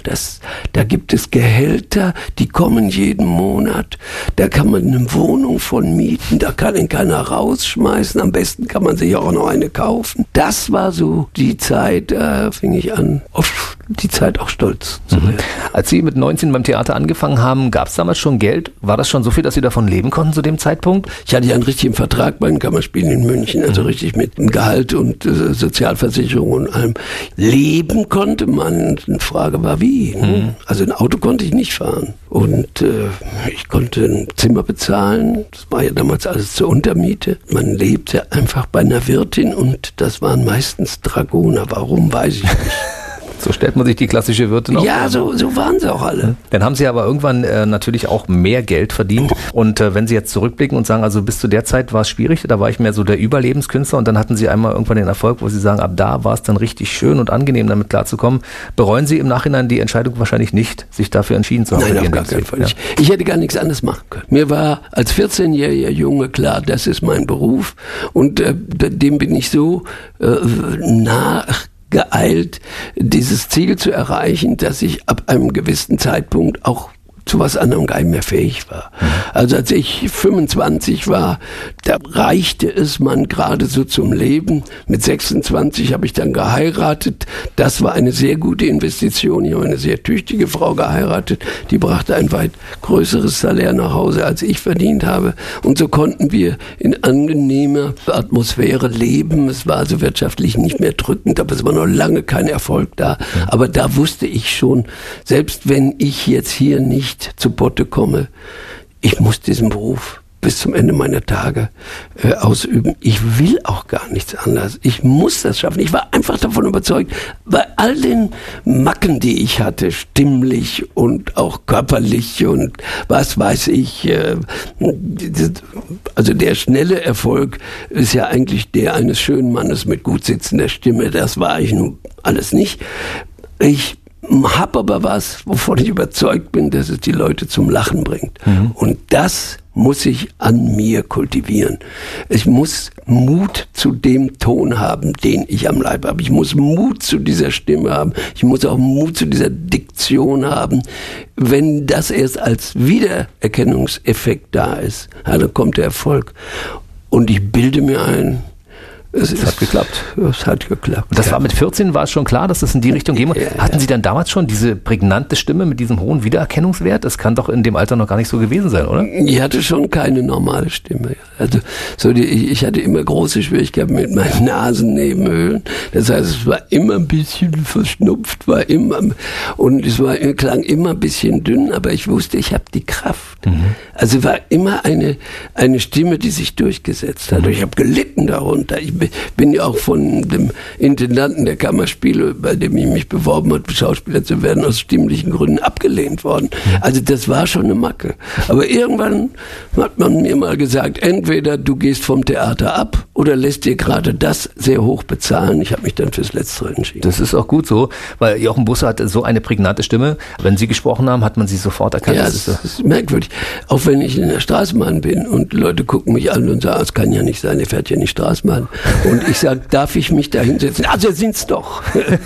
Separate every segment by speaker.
Speaker 1: Da gibt es Gehälter, die kommen jeden Monat. Da kann man eine Wohnung von mieten, da kann ihn keiner rausschmeißen. Am besten kann man sich auch noch eine kaufen. Das war so die Zeit, da fing ich an, auf die Zeit auch stolz zu werden.
Speaker 2: Als Sie mit 19 beim Theater angefangen haben, gab es damals schon Geld? War das schon so viel, dass Sie davon leben konnten zu dem Zeitpunkt?
Speaker 1: Ich hatte ja einen richtigen Vertrag bei den Kammerspielen in München, also richtig mit Gehalt und Sozialversicherung und allem. Leben konnte man, die Frage war wie. Also ein Auto konnte ich nicht fahren. Und ich konnte ein Zimmer bezahlen, das war ja damals alles zur Untermiete. Man lebte einfach bei einer Wirtin und das waren meistens Dragoner. Warum, weiß ich nicht.
Speaker 2: So stellt man sich die klassische Wirtin auf.
Speaker 1: Ja, so waren sie auch alle.
Speaker 2: Dann haben Sie aber irgendwann natürlich auch mehr Geld verdient. Und wenn Sie jetzt zurückblicken und sagen, also bis zu der Zeit war es schwierig, da war ich mehr so der Überlebenskünstler und dann hatten Sie einmal irgendwann den Erfolg, wo Sie sagen, ab da war es dann richtig schön und angenehm, damit klarzukommen. Bereuen Sie im Nachhinein die Entscheidung wahrscheinlich nicht, sich dafür entschieden zu haben?
Speaker 1: Nein, auf gar keinen Fall. Ja. Ich hätte gar nichts anderes machen können. Mir war als 14-jähriger Junge klar, das ist mein Beruf und dem bin ich so geeilt, dieses Ziel zu erreichen, dass ich ab einem gewissen Zeitpunkt auch zu was anderem gar nicht mehr fähig war. Also als ich 25 war, da reichte es man gerade so zum Leben. Mit 26 habe ich dann geheiratet. Das war eine sehr gute Investition. Ich habe eine sehr tüchtige Frau geheiratet. Die brachte ein weit größeres Salär nach Hause, als ich verdient habe. Und so konnten wir in angenehmer Atmosphäre leben. Es war also wirtschaftlich nicht mehr drückend, aber es war noch lange kein Erfolg da. Aber da wusste ich schon, selbst wenn ich jetzt hier nicht zu Potte komme, ich muss diesen Beruf bis zum Ende meiner Tage ausüben. Ich will auch gar nichts anderes. Ich muss das schaffen. Ich war einfach davon überzeugt, bei all den Macken, die ich hatte, stimmlich und auch körperlich und was weiß ich, also der schnelle Erfolg ist ja eigentlich der eines schönen Mannes mit gut sitzender Stimme. Das war ich nun alles nicht. Ich habe aber was, wovon ich überzeugt bin, dass es die Leute zum Lachen bringt. Und das muss ich an mir kultivieren. Ich muss Mut zu dem Ton haben, den ich am Leib habe. Ich muss Mut zu dieser Stimme haben. Ich muss auch Mut zu dieser Diktion haben. Wenn das erst als Wiedererkennungseffekt da ist, dann kommt der Erfolg. Und ich bilde mir ein, es hat geklappt. Es hat geklappt.
Speaker 2: Und das war mit 14, war es schon klar, dass es in die Richtung gehen muss? Hatten Sie dann damals schon diese prägnante Stimme mit diesem hohen Wiedererkennungswert? Das kann doch in dem Alter noch gar nicht so gewesen sein, oder?
Speaker 1: Ich hatte schon keine normale Stimme. Also ich hatte immer große Schwierigkeiten mit meinen Nasennebenhöhlen. Das heißt, es war immer ein bisschen verschnupft, und es klang immer ein bisschen dünn, aber ich wusste, ich habe die Kraft. Also war immer eine Stimme, die sich durchgesetzt hat. Ich habe gelitten darunter. Ich bin ja auch von dem Intendanten der Kammerspiele, bei dem ich mich beworben habe, Schauspieler zu werden, aus stimmlichen Gründen abgelehnt worden. Also das war schon eine Macke. Aber irgendwann hat man mir mal gesagt, entweder du gehst vom Theater ab oder lässt dir gerade das sehr hoch bezahlen. Ich habe mich dann fürs Letztere entschieden.
Speaker 2: Das ist auch gut so, weil Jochen Busse hat so eine prägnante Stimme. Wenn Sie gesprochen haben, hat man Sie sofort erkannt.
Speaker 1: Ja, das ist merkwürdig. Auch wenn ich in der Straßenbahn bin und Leute gucken mich an und sagen, es kann ja nicht sein, er fährt ja nicht Straßenbahn. Und ich sage, darf ich mich da hinsetzen? Also sind's doch.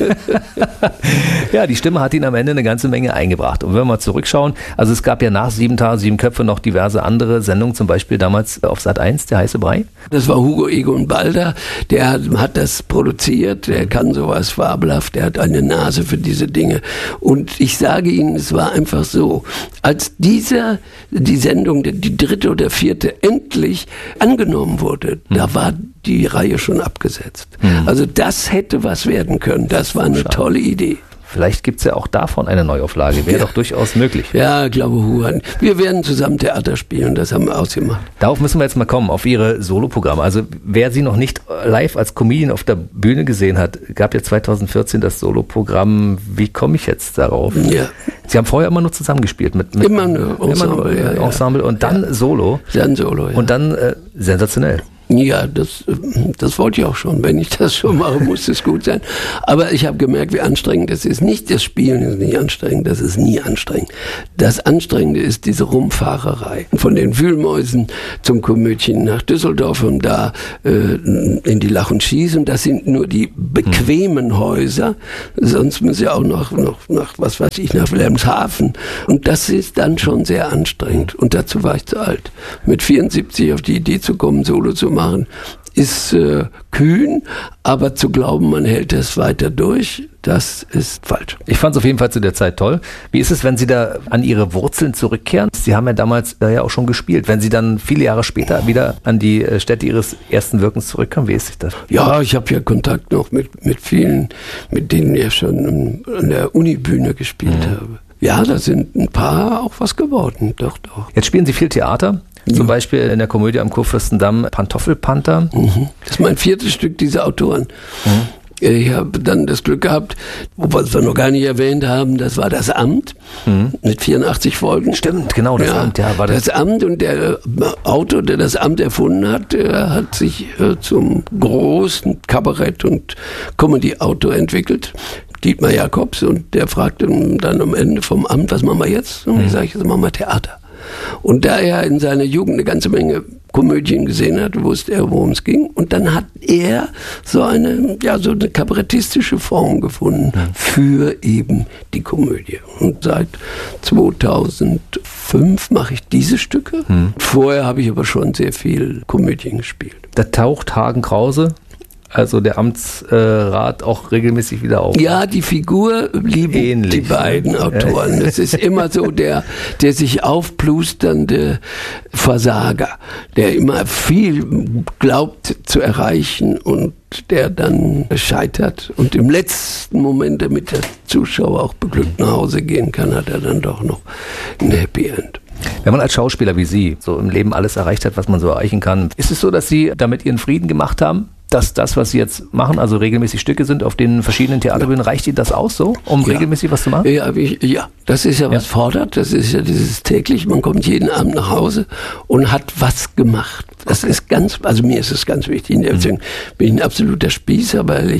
Speaker 2: Ja, die Stimme hat ihn am Ende eine ganze Menge eingebracht. Und wenn wir mal zurückschauen, also es gab ja nach 7 Tage, 7 Köpfe noch diverse andere Sendungen, zum Beispiel damals auf Sat.1, der heiße Brei.
Speaker 1: Das war Hugo Egon Balder, der hat das produziert, der kann sowas fabelhaft, der hat eine Nase für diese Dinge. Und ich sage Ihnen, es war einfach so, als die Sendung, die 3. oder 4. endlich angenommen wurde, da war die Reihe schon abgesetzt. Also das hätte was werden können. Das war eine tolle Idee.
Speaker 2: Vielleicht gibt es ja auch davon eine Neuauflage. Wäre doch durchaus möglich.
Speaker 1: Ja, ich glaube, wir werden zusammen Theater spielen. Das haben wir ausgemacht.
Speaker 2: Darauf müssen wir jetzt mal kommen, auf Ihre Soloprogramme. Also wer Sie noch nicht live als Comedian auf der Bühne gesehen hat, gab ja 2014 das Soloprogramm Wie komme ich jetzt darauf?
Speaker 1: Ja.
Speaker 2: Sie haben vorher immer nur zusammengespielt.
Speaker 1: Immer nur Ensemble.
Speaker 2: Ensemble und dann Solo.
Speaker 1: Dann Solo, ja.
Speaker 2: Und dann sensationell.
Speaker 1: Ja, das wollte ich auch schon. Wenn ich das schon mache, muss es gut sein. Aber ich habe gemerkt, wie anstrengend das ist. Nicht das Spielen ist nicht anstrengend, das ist nie anstrengend. Das Anstrengende ist diese Rumfahrerei. Von den Wühlmäusen zum Komödien nach Düsseldorf und da in die Lach- und Schießen. Das sind nur die bequemen Häuser. Sonst müssen sie auch noch nach, was weiß ich, nach Wilhelmshaven. Und das ist dann schon sehr anstrengend. Und dazu war ich zu alt. Mit 74 auf die Idee zu kommen, Solo zu machen, ist kühn, aber zu glauben, man hält es weiter durch, das ist falsch.
Speaker 2: Ich fand es auf jeden Fall zu der Zeit toll. Wie ist es, wenn Sie da an Ihre Wurzeln zurückkehren? Sie haben ja damals ja auch schon gespielt. Wenn Sie dann viele Jahre später wieder an die Stätte Ihres ersten Wirkens zurückkommen, wie ist sich das?
Speaker 1: Ja, ich habe ja Kontakt noch mit vielen, mit denen ich schon an der Unibühne gespielt habe. Ja, da sind ein paar auch was geworden, doch.
Speaker 2: Jetzt spielen Sie viel Theater. Zum Beispiel in der Komödie am Kurfürstendamm Pantoffelpanther.
Speaker 1: Das ist mein 4. Stück dieser Autoren. Ich habe dann das Glück gehabt, was wir noch gar nicht erwähnt haben, das war das Amt mit 84 Folgen.
Speaker 2: Stimmt, genau, das Amt. Ja, war
Speaker 1: das Amt, und der Autor, der das Amt erfunden hat, hat sich zum großen Kabarett- und Comedy-Autor entwickelt. Dietmar Jacobs, und der fragte dann am Ende vom Amt, was machen wir jetzt? Und ich sage, jetzt machen wir Theater. Und da er in seiner Jugend eine ganze Menge Komödien gesehen hat, wusste er, worum es ging. Und dann hat er so eine kabarettistische Form gefunden für eben die Komödie. Und seit 2005 mache ich diese Stücke. Vorher habe ich aber schon sehr viel Komödien gespielt.
Speaker 2: Da taucht Hagen Krause, also der Amtsrat, auch regelmäßig wieder auf.
Speaker 1: Ja, die Figur lieben ähnlich, die beiden Autoren. Es ist immer so der sich aufplusternde Versager, der immer viel glaubt zu erreichen und der dann scheitert. Und im letzten Moment, damit der Zuschauer auch beglückt nach Hause gehen kann, hat er dann doch noch ein Happy End.
Speaker 2: Wenn man als Schauspieler wie Sie so im Leben alles erreicht hat, was man so erreichen kann, ist es so, dass Sie damit Ihren Frieden gemacht haben? Dass das, was Sie jetzt machen, also regelmäßig Stücke sind auf den verschiedenen Theaterbühnen, reicht Ihnen das aus so, um regelmäßig was zu machen?
Speaker 1: Ja, das ist ja was fordert, das ist ja dieses täglich, man kommt jeden Abend nach Hause und hat was gemacht. Das ist also mir ist es ganz wichtig. In der Beziehung bin ich ein absoluter Spießer, weil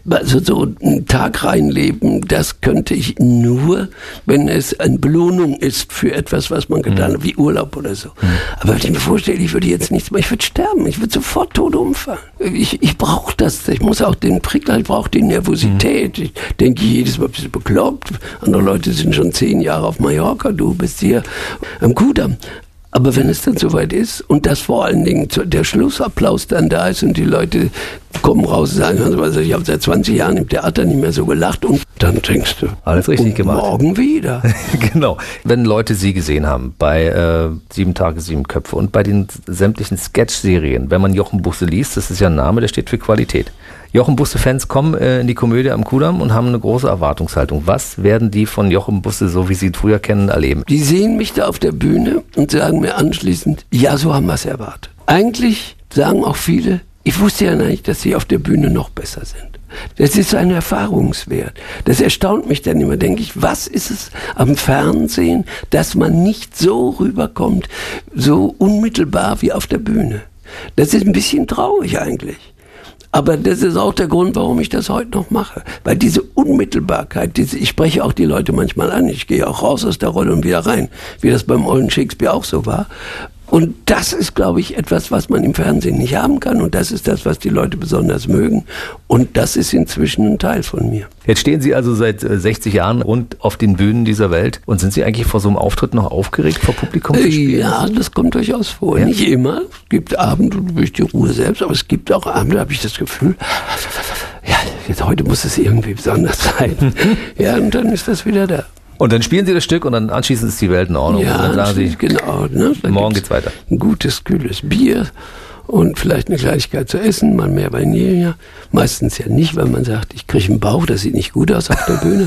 Speaker 1: so einen Tag reinleben, das könnte ich nur, wenn es eine Belohnung ist für etwas, was man getan hat, wie Urlaub oder so. Aber wenn ich mir vorstelle, ich würde jetzt nichts mehr, ich würde sterben, ich würde sofort tot umfallen. Ich brauche das, ich muss auch den Prickel, ich brauche die Nervosität. Ich denke jedes Mal, bist du bekloppt? Andere Leute sind schon 10 Jahre auf Mallorca, du bist hier am Kudamm. Aber wenn es dann soweit ist und das vor allen Dingen der Schlussapplaus dann da ist und die Leute kommen raus und sagen, also ich habe seit 20 Jahren im Theater nicht mehr so gelacht, und dann denkst du,
Speaker 2: alles richtig gemacht.
Speaker 1: Morgen wieder.
Speaker 2: Genau. Wenn Leute Sie gesehen haben bei 7 Tage, 7 Köpfe und bei den sämtlichen Sketch-Serien, wenn man Jochen Busse liest, das ist ja ein Name, der steht für Qualität. Jochen Busse-Fans kommen in die Komödie am Kudamm und haben eine große Erwartungshaltung. Was werden die von Jochen Busse, so wie Sie ihn früher kennen, erleben?
Speaker 1: Die sehen mich da auf der Bühne und sagen mir anschließend, ja, so haben wir es erwartet. Eigentlich sagen auch viele, ich wusste ja nicht, dass sie auf der Bühne noch besser sind. Das ist ein Erfahrungswert. Das erstaunt mich dann immer, denke ich, was ist es am Fernsehen, dass man nicht so rüberkommt, so unmittelbar wie auf der Bühne. Das ist ein bisschen traurig eigentlich. Aber das ist auch der Grund, warum ich das heute noch mache. Weil diese Unmittelbarkeit, ich spreche auch die Leute manchmal an, ich gehe auch raus aus der Rolle und wieder rein, wie das beim ollen Shakespeare auch so war. Und das ist, glaube ich, etwas, was man im Fernsehen nicht haben kann. Und das ist das, was die Leute besonders mögen. Und das ist inzwischen ein Teil von mir.
Speaker 2: Jetzt stehen Sie also seit 60 Jahren rund auf den Bühnen dieser Welt. Und sind Sie eigentlich vor so einem Auftritt noch aufgeregt, vor Publikum zu spielen?
Speaker 1: Ja, das kommt durchaus vor. Ja? Nicht immer. Es gibt Abende, da bin ich die Ruhe selbst. Aber es gibt auch Abende, da habe ich das Gefühl, ja, jetzt heute muss es irgendwie besonders sein. Ja, und dann ist das wieder da.
Speaker 2: Und dann spielen Sie das Stück und dann anschließend ist die Welt in Ordnung.
Speaker 1: Ja,
Speaker 2: und dann sagen Sie,
Speaker 1: genau. Ne?
Speaker 2: Morgen geht's weiter.
Speaker 1: Ein gutes, kühles Bier und vielleicht eine Kleinigkeit zu essen, mal mehr Vanille. Meistens ja nicht, weil man sagt, ich kriege einen Bauch, das sieht nicht gut aus auf der Bühne.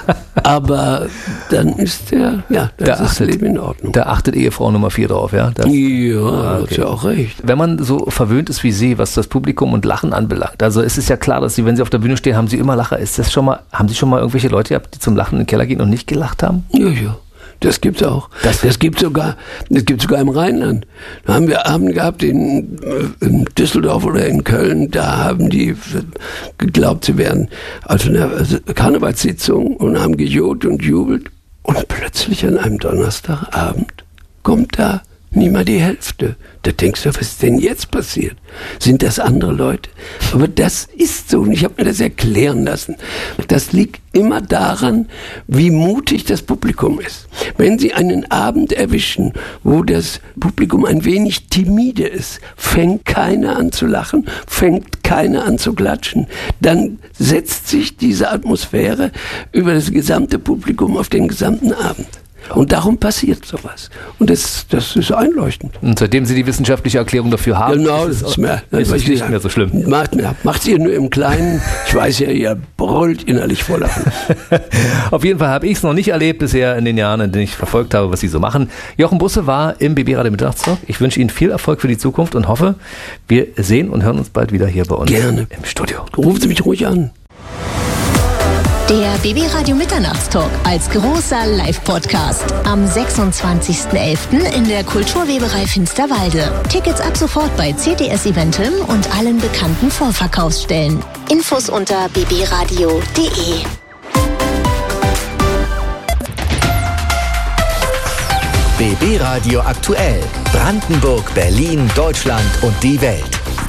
Speaker 1: Aber dann ist das Leben in Ordnung.
Speaker 2: Da achtet Ehefrau Nummer 4 drauf, ja?
Speaker 1: Das, hat ja auch recht.
Speaker 2: Wenn man so verwöhnt ist wie Sie, was das Publikum und Lachen anbelangt, also es ist ja klar, dass Sie, wenn Sie auf der Bühne stehen, haben Sie immer Lacher. Haben Sie schon mal irgendwelche Leute gehabt, die zum Lachen in den Keller gehen und nicht gelacht haben?
Speaker 1: Ja. Das gibt's auch. Das gibt sogar im Rheinland. Da haben wir Abend gehabt in Düsseldorf oder in Köln, da haben die geglaubt, sie wären also eine Karnevalssitzung und haben gejohlt und jubelt. Und plötzlich an einem Donnerstagabend kommt da nicht mal die Hälfte. Da denkst du, was ist denn jetzt passiert? Sind das andere Leute? Aber das ist so. Und ich habe mir das erklären lassen. Das liegt immer daran, wie mutig das Publikum ist. Wenn Sie einen Abend erwischen, wo das Publikum ein wenig timide ist, fängt keiner an zu lachen, fängt keiner an zu klatschen, dann setzt sich diese Atmosphäre über das gesamte Publikum auf den gesamten Abend. Und darum passiert sowas. Und das ist einleuchtend.
Speaker 2: Und seitdem Sie die wissenschaftliche Erklärung dafür haben,
Speaker 1: genau,
Speaker 2: ist es nicht mehr so schlimm.
Speaker 1: Macht ihr nur im Kleinen. Ich weiß ja, ihr brüllt innerlich vor Lachen.
Speaker 2: Auf jeden Fall habe ich es noch nicht erlebt bisher in den Jahren, in denen ich verfolgt habe, was Sie so machen. Jochen Busse war im BB-Radio Mittagstalk. Ich wünsche Ihnen viel Erfolg für die Zukunft und hoffe, wir sehen und hören uns bald wieder hier bei uns
Speaker 1: Gerne
Speaker 2: im Studio.
Speaker 1: Rufen Sie mich ruhig an.
Speaker 3: Der BB-Radio Mitternachtstalk als großer Live-Podcast am 26.11. in der Kulturweberei Finsterwalde. Tickets ab sofort bei CTS Eventim und allen bekannten Vorverkaufsstellen. Infos unter bbradio.de.
Speaker 4: BB Radio aktuell. Brandenburg, Berlin, Deutschland und die Welt.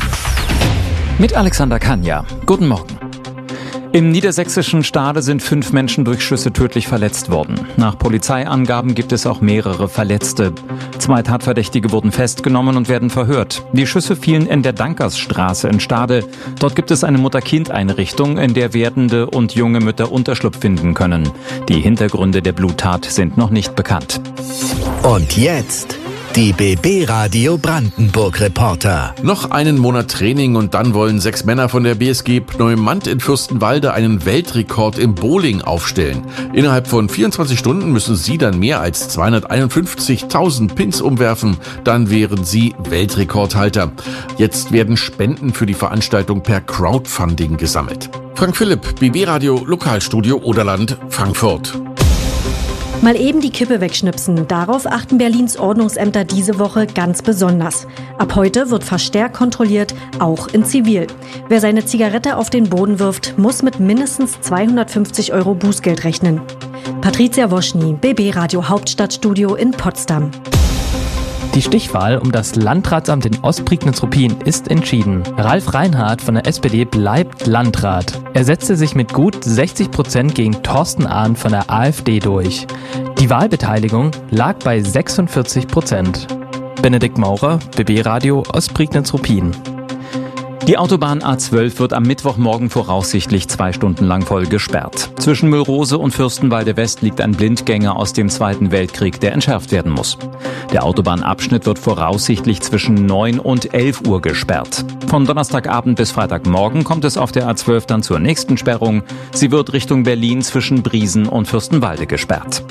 Speaker 5: Mit Alexander Kanja. Guten Morgen. Im niedersächsischen Stade sind 5 Menschen durch Schüsse tödlich verletzt worden. Nach Polizeiangaben gibt es auch mehrere Verletzte. 2 Tatverdächtige wurden festgenommen und werden verhört. Die Schüsse fielen in der Dankersstraße in Stade. Dort gibt es eine Mutter-Kind-Einrichtung, in der werdende und junge Mütter Unterschlupf finden können. Die Hintergründe der Bluttat sind noch nicht bekannt.
Speaker 4: Und jetzt die BB Radio Brandenburg Reporter.
Speaker 6: Noch einen Monat Training und dann wollen 6 Männer von der BSG Pneumant in Fürstenwalde einen Weltrekord im Bowling aufstellen. Innerhalb von 24 Stunden müssen sie dann mehr als 251.000 Pins umwerfen. Dann wären sie Weltrekordhalter. Jetzt werden Spenden für die Veranstaltung per Crowdfunding gesammelt. Frank Philipp, BB Radio Lokalstudio Oderland, Frankfurt.
Speaker 7: Mal eben die Kippe wegschnipsen. Darauf achten Berlins Ordnungsämter diese Woche ganz besonders. Ab heute wird verstärkt kontrolliert, auch in Zivil. Wer seine Zigarette auf den Boden wirft, muss mit mindestens 250 € Bußgeld rechnen. Patricia Woschny, BB Radio Hauptstadtstudio in Potsdam.
Speaker 8: Die Stichwahl um das Landratsamt in Ostprignitz-Ruppin ist entschieden. Ralf Reinhardt von der SPD bleibt Landrat. Er setzte sich mit gut 60% gegen Thorsten Ahn von der AfD durch. Die Wahlbeteiligung lag bei 46%. Benedikt Maurer, BB Radio Ostprignitz-Ruppin.
Speaker 5: Die Autobahn A12 wird am Mittwochmorgen voraussichtlich 2 Stunden lang voll gesperrt. Zwischen Mühlrose und Fürstenwalde West liegt ein Blindgänger aus dem Zweiten Weltkrieg, der entschärft werden muss. Der Autobahnabschnitt wird voraussichtlich zwischen 9 und 11 Uhr gesperrt. Von Donnerstagabend bis Freitagmorgen kommt es auf der A12 dann zur nächsten Sperrung. Sie wird Richtung Berlin zwischen Briesen und Fürstenwalde gesperrt.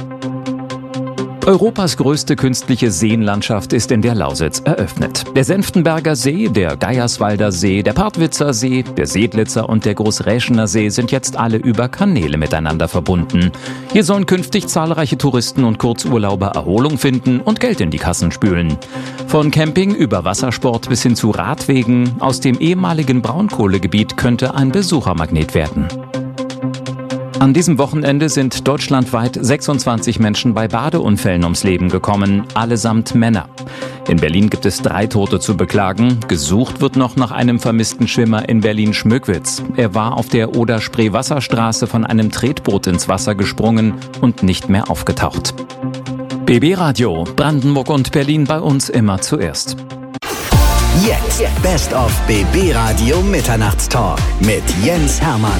Speaker 5: Europas größte künstliche Seenlandschaft ist in der Lausitz eröffnet. Der Senftenberger See, der Geierswalder See, der Partwitzer See, der Sedlitzer und der Großräschener See sind jetzt alle über Kanäle miteinander verbunden. Hier sollen künftig zahlreiche Touristen und Kurzurlauber Erholung finden und Geld in die Kassen spülen. Von Camping über Wassersport bis hin zu Radwegen aus dem ehemaligen Braunkohlegebiet könnte ein Besuchermagnet werden. An diesem Wochenende sind deutschlandweit 26 Menschen bei Badeunfällen ums Leben gekommen, allesamt Männer. In Berlin gibt es 3 Tote zu beklagen. Gesucht wird noch nach einem vermissten Schwimmer in Berlin-Schmöckwitz. Er war auf der Oder-Spree-Wasserstraße von einem Tretboot ins Wasser gesprungen und nicht mehr aufgetaucht. BB Radio, Brandenburg und Berlin bei uns immer zuerst.
Speaker 4: Jetzt Best of BB Radio Mitternachtstalk mit Jens Hermann.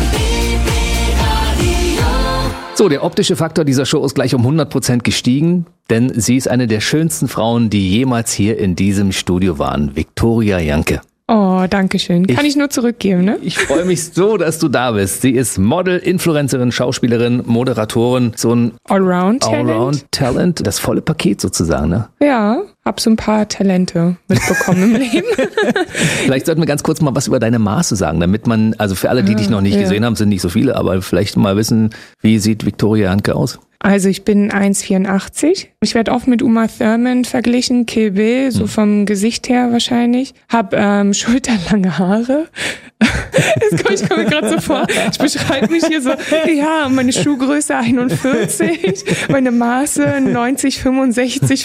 Speaker 2: So, der optische Faktor dieser Show ist gleich um 100% gestiegen, denn sie ist eine der schönsten Frauen, die jemals hier in diesem Studio waren. Viktoria Janke.
Speaker 9: Oh, danke schön. Kann ich nur zurückgeben, ne?
Speaker 2: Ich freue mich so, dass du da bist. Sie ist Model, Influencerin, Schauspielerin, Moderatorin, so ein Allround-Talent, das volle Paket sozusagen, ne?
Speaker 9: Ja, hab so ein paar Talente mitbekommen im Leben.
Speaker 2: Vielleicht sollten wir ganz kurz mal was über deine Maße sagen, damit man, also für alle, die dich noch nicht gesehen haben, sind nicht so viele, aber vielleicht mal wissen, wie sieht Viktoria Janke aus?
Speaker 9: Also ich bin 1,84. Ich werde oft mit Uma Thurman verglichen, Kill Bill, so vom Gesicht her wahrscheinlich. Hab schulterlange Haare. Ich komme mir gerade so vor, ich beschreibe mich hier so, ja, meine Schuhgröße 41, meine Maße 90, 65,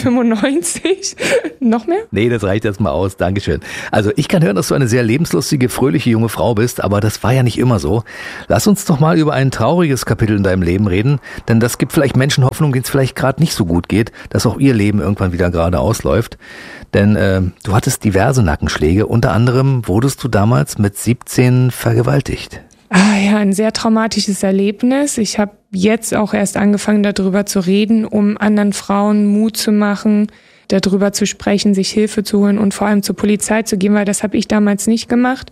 Speaker 9: 95. Noch mehr?
Speaker 2: Nee, das reicht jetzt mal aus, Dankeschön. Also ich kann hören, dass du eine sehr lebenslustige, fröhliche junge Frau bist, aber das war ja nicht immer so. Lass uns doch mal über ein trauriges Kapitel in deinem Leben reden, denn das gibt vielleicht Menschen Hoffnung, denen es vielleicht gerade nicht so gut geht, dass auch ihr Leben irgendwann wieder gerade ausläuft. Denn du hattest diverse Nackenschläge, unter anderem wurdest du damals mit 17 vergewaltigt.
Speaker 9: Ja, ein sehr traumatisches Erlebnis. Ich habe jetzt auch erst angefangen, darüber zu reden, um anderen Frauen Mut zu machen, darüber zu sprechen, sich Hilfe zu holen und vor allem zur Polizei zu gehen, weil das habe ich damals nicht gemacht.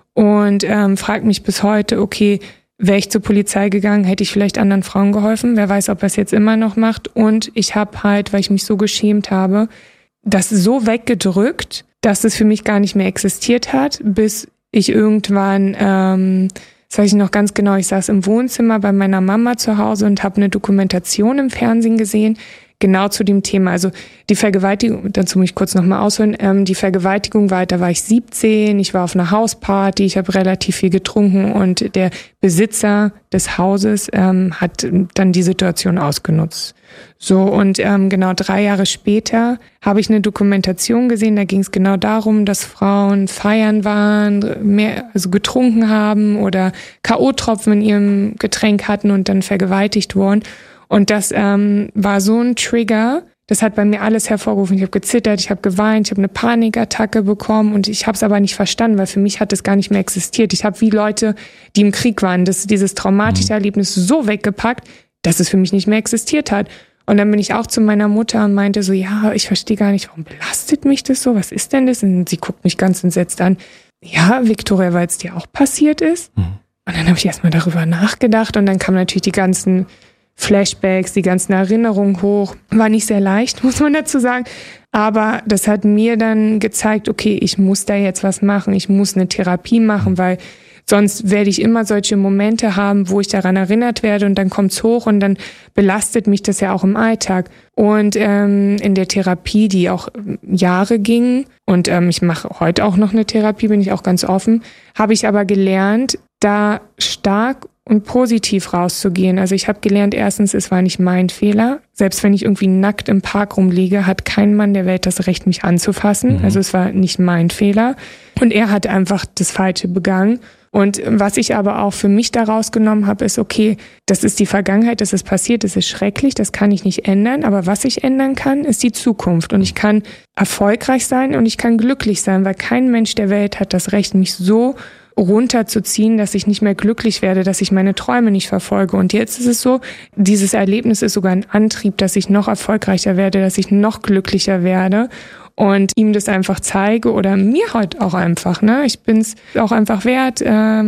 Speaker 9: Und frage mich bis heute, okay, wäre ich zur Polizei gegangen, hätte ich vielleicht anderen Frauen geholfen. Wer weiß, ob er es jetzt immer noch macht. Und ich habe halt, weil ich mich so geschämt habe, das so weggedrückt, dass es für mich gar nicht mehr existiert hat, bis ich irgendwann, das weiß ich noch ganz genau, ich saß im Wohnzimmer bei meiner Mama zu Hause und habe eine Dokumentation im Fernsehen gesehen, genau zu dem Thema. Also die Vergewaltigung, dazu muss ich kurz nochmal ausholen, die Vergewaltigung da war ich 17, ich war auf einer Hausparty, ich habe relativ viel getrunken und der Besitzer des Hauses hat dann die Situation ausgenutzt. So, und genau 3 Jahre später habe ich eine Dokumentation gesehen, da ging es genau darum, dass Frauen feiern waren, also getrunken haben oder K.O.-Tropfen in ihrem Getränk hatten und dann vergewaltigt wurden. Und das war so ein Trigger, das hat bei mir alles hervorgerufen. Ich habe gezittert, ich habe geweint, ich habe eine Panikattacke bekommen und ich habe es aber nicht verstanden, weil für mich hat es gar nicht mehr existiert. Ich habe wie Leute, die im Krieg waren, dieses traumatische Erlebnis so weggepackt, dass es für mich nicht mehr existiert hat. Und dann bin ich auch zu meiner Mutter und meinte so, ja, ich verstehe gar nicht, warum belastet mich das so? Was ist denn das? Und sie guckt mich ganz entsetzt an. Ja, Victoria, weil es dir auch passiert ist. Und dann habe ich erstmal darüber nachgedacht und dann kamen natürlich die ganzen Flashbacks, die ganzen Erinnerungen hoch. War nicht sehr leicht, muss man dazu sagen. Aber das hat mir dann gezeigt, okay, ich muss da jetzt was machen. Ich muss eine Therapie machen, weil sonst werde ich immer solche Momente haben, wo ich daran erinnert werde und dann kommt's hoch und dann belastet mich das ja auch im Alltag. Und in der Therapie, die auch Jahre ging und ich mache heute auch noch eine Therapie, bin ich auch ganz offen, habe ich aber gelernt, da stark und positiv rauszugehen. Also ich habe gelernt, erstens, es war nicht mein Fehler. Selbst wenn ich irgendwie nackt im Park rumliege, hat kein Mann der Welt das Recht, mich anzufassen. Also es war nicht mein Fehler. Und er hat einfach das Falsche begangen. Und was ich aber auch für mich da rausgenommen habe, ist, okay, das ist die Vergangenheit, das ist passiert, das ist schrecklich, das kann ich nicht ändern. Aber was ich ändern kann, ist die Zukunft. Und ich kann erfolgreich sein und ich kann glücklich sein, weil kein Mensch der Welt hat das Recht, mich so runterzuziehen, dass ich nicht mehr glücklich werde, dass ich meine Träume nicht verfolge. Und jetzt ist es so, dieses Erlebnis ist sogar ein Antrieb, dass ich noch erfolgreicher werde, dass ich noch glücklicher werde und ihm das einfach zeige oder mir halt auch einfach, ne? Ich bin's auch einfach wert,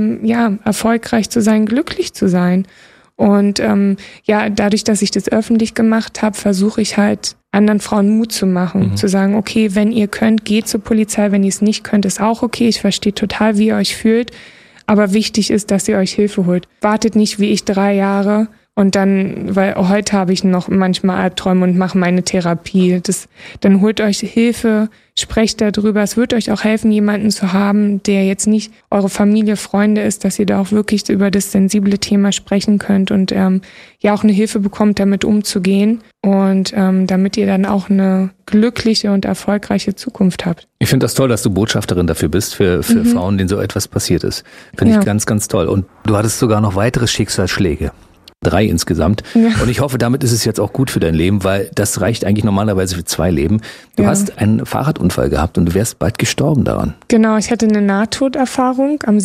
Speaker 9: erfolgreich zu sein, glücklich zu sein. Und dadurch, dass ich das öffentlich gemacht habe, versuche ich halt anderen Frauen Mut zu machen, zu sagen, okay, wenn ihr könnt, geht zur Polizei, wenn ihr es nicht könnt, ist auch okay. Ich verstehe total, wie ihr euch fühlt, aber wichtig ist, dass ihr euch Hilfe holt. Wartet nicht wie ich 3 Jahre und dann, weil heute habe ich noch manchmal Albträume und mache meine Therapie. Dann holt euch Hilfe, sprecht darüber. Es wird euch auch helfen, jemanden zu haben, der jetzt nicht eure Familie, Freunde ist, dass ihr da auch wirklich über das sensible Thema sprechen könnt und auch eine Hilfe bekommt, damit umzugehen und damit ihr dann auch eine glückliche und erfolgreiche Zukunft habt.
Speaker 2: Ich finde das toll, dass du Botschafterin dafür bist, für Frauen, denen so etwas passiert ist. Finde ich ganz, ganz toll. Und du hattest sogar noch weitere Schicksalsschläge. 3 insgesamt. Ja. Und ich hoffe, damit ist es jetzt auch gut für dein Leben, weil das reicht eigentlich normalerweise für 2 Leben. Du hast einen Fahrradunfall gehabt und du wärst bald gestorben daran.
Speaker 9: Genau, ich hatte eine Nahtoderfahrung am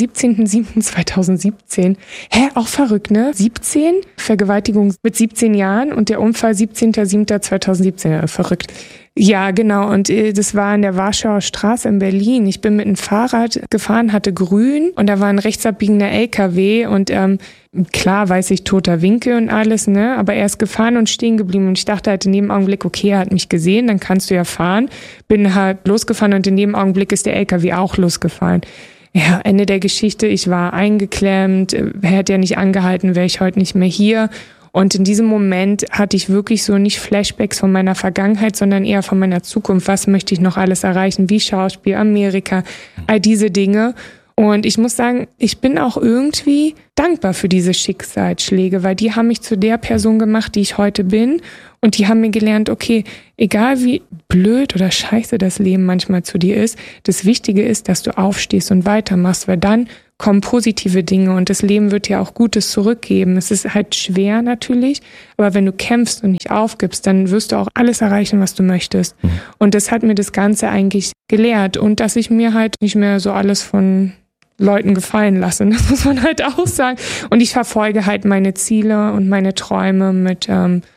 Speaker 9: 17.07.2017. Auch verrückt, ne? 17, Vergewaltigung mit 17 Jahren und der Unfall 17.07.2017. Verrückt. Ja, genau. Und das war in der Warschauer Straße in Berlin. Ich bin mit einem Fahrrad gefahren, hatte grün und da war ein rechtsabbiegender LKW und klar weiß ich, toter Winkel und alles, ne? Aber er ist gefahren und stehen geblieben und ich dachte halt in dem Augenblick, okay, er hat mich gesehen, dann kannst du ja fahren. Bin halt losgefahren und in dem Augenblick ist der LKW auch losgefahren. Ja, Ende der Geschichte, ich war eingeklemmt, er hätte ja nicht angehalten, wäre ich heute nicht mehr hier. Und in diesem Moment hatte ich wirklich so nicht Flashbacks von meiner Vergangenheit, sondern eher von meiner Zukunft. Was möchte ich noch alles erreichen? Wie Schauspiel, Amerika, all diese Dinge. Und ich muss sagen, ich bin auch irgendwie dankbar für diese Schicksalsschläge, weil die haben mich zu der Person gemacht, die ich heute bin. Und die haben mir gelernt, okay, egal wie blöd oder scheiße das Leben manchmal zu dir ist, das Wichtige ist, dass du aufstehst und weitermachst, weil dann kommen positive Dinge und das Leben wird dir auch Gutes zurückgeben. Es ist halt schwer natürlich, aber wenn du kämpfst und nicht aufgibst, dann wirst du auch alles erreichen, was du möchtest. Und das hat mir das Ganze eigentlich gelehrt und dass ich mir halt nicht mehr so alles von Leuten gefallen lasse, das muss man halt auch sagen. Und ich verfolge halt meine Ziele und meine Träume mit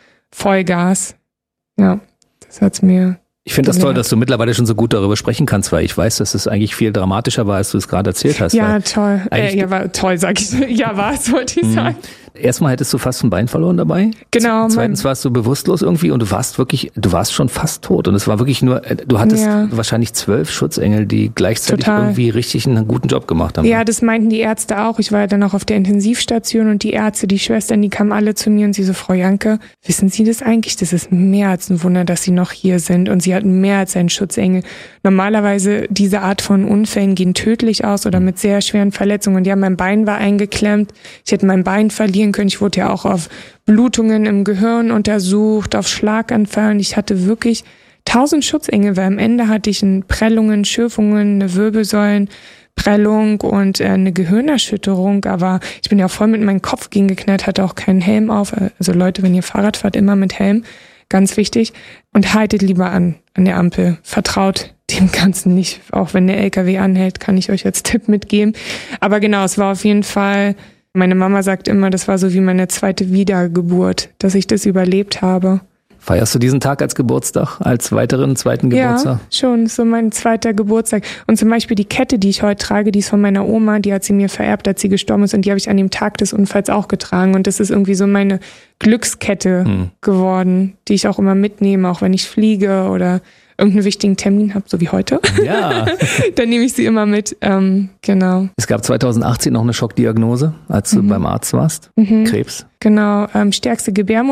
Speaker 9: Vollgas. Ja, das hat's mir.
Speaker 2: Ich finde das toll, dass du mittlerweile schon so gut darüber sprechen kannst, weil ich weiß, dass es eigentlich viel dramatischer war, als du es gerade erzählt hast.
Speaker 9: Ja, toll. Ja, war toll, sag ich. Ja, war es, wollte ich sagen.
Speaker 2: Erstmal hättest du fast ein Bein verloren dabei.
Speaker 9: Genau.
Speaker 2: Zweitens warst du bewusstlos irgendwie und du warst schon fast tot. Und es war wirklich nur, du hattest wahrscheinlich 12 Schutzengel, die gleichzeitig irgendwie richtig einen guten Job gemacht haben.
Speaker 9: Ja, das meinten die Ärzte auch. Ich war ja dann auch auf der Intensivstation und die Ärzte, die Schwestern, die kamen alle zu mir und sie so, Frau Janke, wissen Sie das eigentlich? Das ist mehr als ein Wunder, dass Sie noch hier sind. Und sie hatten mehr als einen Schutzengel. Normalerweise diese Art von Unfällen gehen tödlich aus oder mit sehr schweren Verletzungen. Und ja, mein Bein war eingeklemmt. Ich hätte mein Bein verlieren können. Ich wurde ja auch auf Blutungen im Gehirn untersucht, auf Schlaganfall. Ich hatte wirklich 1000 Schutzengel, weil am Ende hatte ich Prellungen, Schürfungen, eine Wirbelsäulenprellung und eine Gehirnerschütterung. Aber ich bin ja voll mit meinem Kopf gegengeknallt, hatte auch keinen Helm auf. Also Leute, wenn ihr Fahrrad fahrt, immer mit Helm. Ganz wichtig. Und haltet lieber an der Ampel. Vertraut dem Ganzen nicht. Auch wenn der LKW anhält, kann ich euch als Tipp mitgeben. Aber genau, es war auf jeden Fall, meine Mama sagt immer, das war so wie meine zweite Wiedergeburt, dass ich das überlebt habe.
Speaker 2: Feierst du diesen Tag als Geburtstag, als weiteren zweiten Geburtstag?
Speaker 9: Ja, schon, so mein zweiter Geburtstag. Und zum Beispiel die Kette, die ich heute trage, die ist von meiner Oma, die hat sie mir vererbt, als sie gestorben ist und die habe ich an dem Tag des Unfalls auch getragen und das ist irgendwie so meine Glückskette geworden, die ich auch immer mitnehme, auch wenn ich fliege oder irgendeinen wichtigen Termin habe, so wie heute.
Speaker 2: Ja.
Speaker 9: Dann nehme ich sie immer mit, genau.
Speaker 2: Es gab 2018 noch eine Schockdiagnose, als du beim Arzt warst, Krebs.
Speaker 9: Genau, stärkste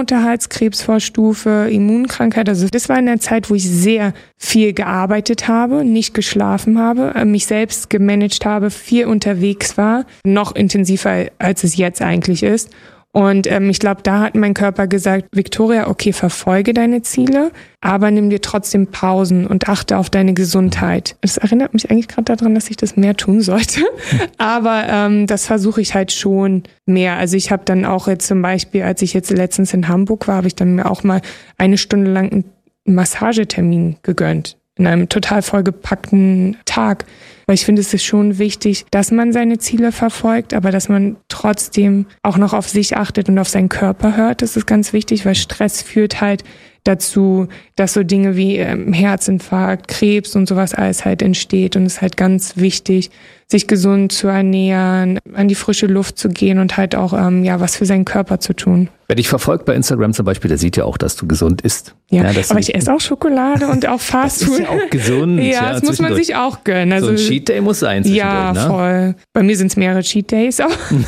Speaker 9: Gebärmutterhalskrebsvorstufe, Immunkrankheit. Also das war in der Zeit, wo ich sehr viel gearbeitet habe, nicht geschlafen habe, mich selbst gemanagt habe, viel unterwegs war, noch intensiver, als es jetzt eigentlich ist. Und ich glaube, da hat mein Körper gesagt, Victoria, okay, verfolge deine Ziele, aber nimm dir trotzdem Pausen und achte auf deine Gesundheit. Das erinnert mich eigentlich gerade daran, dass ich das mehr tun sollte. Aber das versuche ich halt schon mehr. Also ich habe dann auch jetzt zum Beispiel, als ich jetzt letztens in Hamburg war, habe ich dann mir auch mal 1 Stunde lang einen Massagetermin gegönnt. In einem total vollgepackten Tag. Weil ich finde, es ist schon wichtig, dass man seine Ziele verfolgt, aber dass man trotzdem auch noch auf sich achtet und auf seinen Körper hört. Das ist ganz wichtig, weil Stress führt halt dazu, dass so Dinge wie Herzinfarkt, Krebs und sowas alles halt entsteht. Und es ist halt ganz wichtig, sich gesund zu ernähren, an die frische Luft zu gehen und halt auch was für seinen Körper zu tun.
Speaker 2: Wer dich verfolgt bei Instagram zum Beispiel, der sieht ja auch, dass du gesund isst.
Speaker 9: Ja, aber ich esse auch Schokolade und auch Fastfood.
Speaker 2: Das ist ja auch gesund.
Speaker 9: Ja, das muss man sich auch gönnen. Also,
Speaker 2: so ein Cheat Day muss sein.
Speaker 9: Ja, ne? Voll. Bei mir sind es mehrere Cheat Days.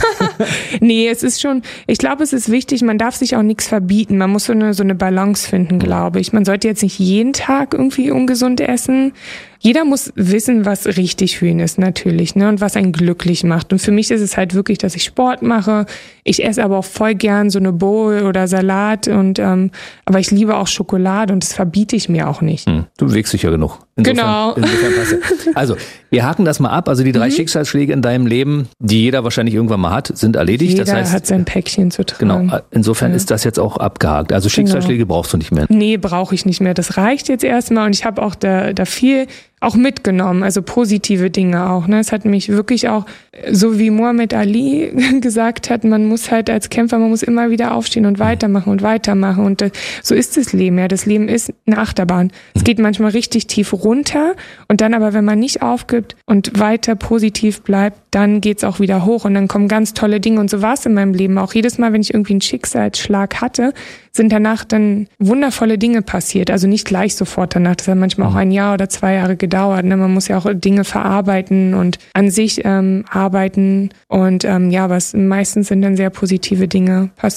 Speaker 9: Nee, es ist schon, ich glaube, es ist wichtig, man darf sich auch nichts verbieten. Man muss so eine Balance finden, glaube ich. Man sollte jetzt nicht jeden Tag irgendwie ungesund essen. Jeder muss wissen, was richtig für ihn ist, natürlich, ne, und was einen glücklich macht. Und für mich ist es halt wirklich, dass ich Sport mache. Ich esse aber auch voll gern so eine Bowl oder Salat aber ich liebe auch Schokolade und das verbiete ich mir auch nicht.
Speaker 2: Du bewegst dich ja genug.
Speaker 9: Genau.
Speaker 2: Insofern passt ja. Also, wir haken das mal ab. Also die 3 Schicksalsschläge in deinem Leben, die jeder wahrscheinlich irgendwann mal hat, sind erledigt.
Speaker 9: Jeder
Speaker 2: das heißt,
Speaker 9: hat sein Päckchen zu tragen.
Speaker 2: Genau. Insofern ist das jetzt auch abgehakt. Also Schicksalsschläge brauchst du nicht mehr.
Speaker 9: Nee, brauche ich nicht mehr. Das reicht jetzt erstmal und ich habe auch da viel auch mitgenommen, also positive Dinge auch. Ne? Es hat mich wirklich auch, so wie Muhammad Ali gesagt hat, man muss halt als Kämpfer, man muss immer wieder aufstehen und weitermachen und weitermachen. Und so ist das Leben. Ja, das Leben ist eine Achterbahn. Es geht manchmal richtig tief runter und dann aber, wenn man nicht aufgibt und weiter positiv bleibt, dann geht's auch wieder hoch und dann kommen ganz tolle Dinge. Und so war es in meinem Leben auch. Jedes Mal, wenn ich irgendwie einen Schicksalsschlag hatte, sind danach dann wundervolle Dinge passiert. Also nicht gleich sofort danach. Das hat manchmal auch 1 Jahr oder 2 Jahre gedauert. Ne? Man muss ja auch Dinge verarbeiten und an sich arbeiten. Und aber meistens sind dann sehr positive Dinge passiert.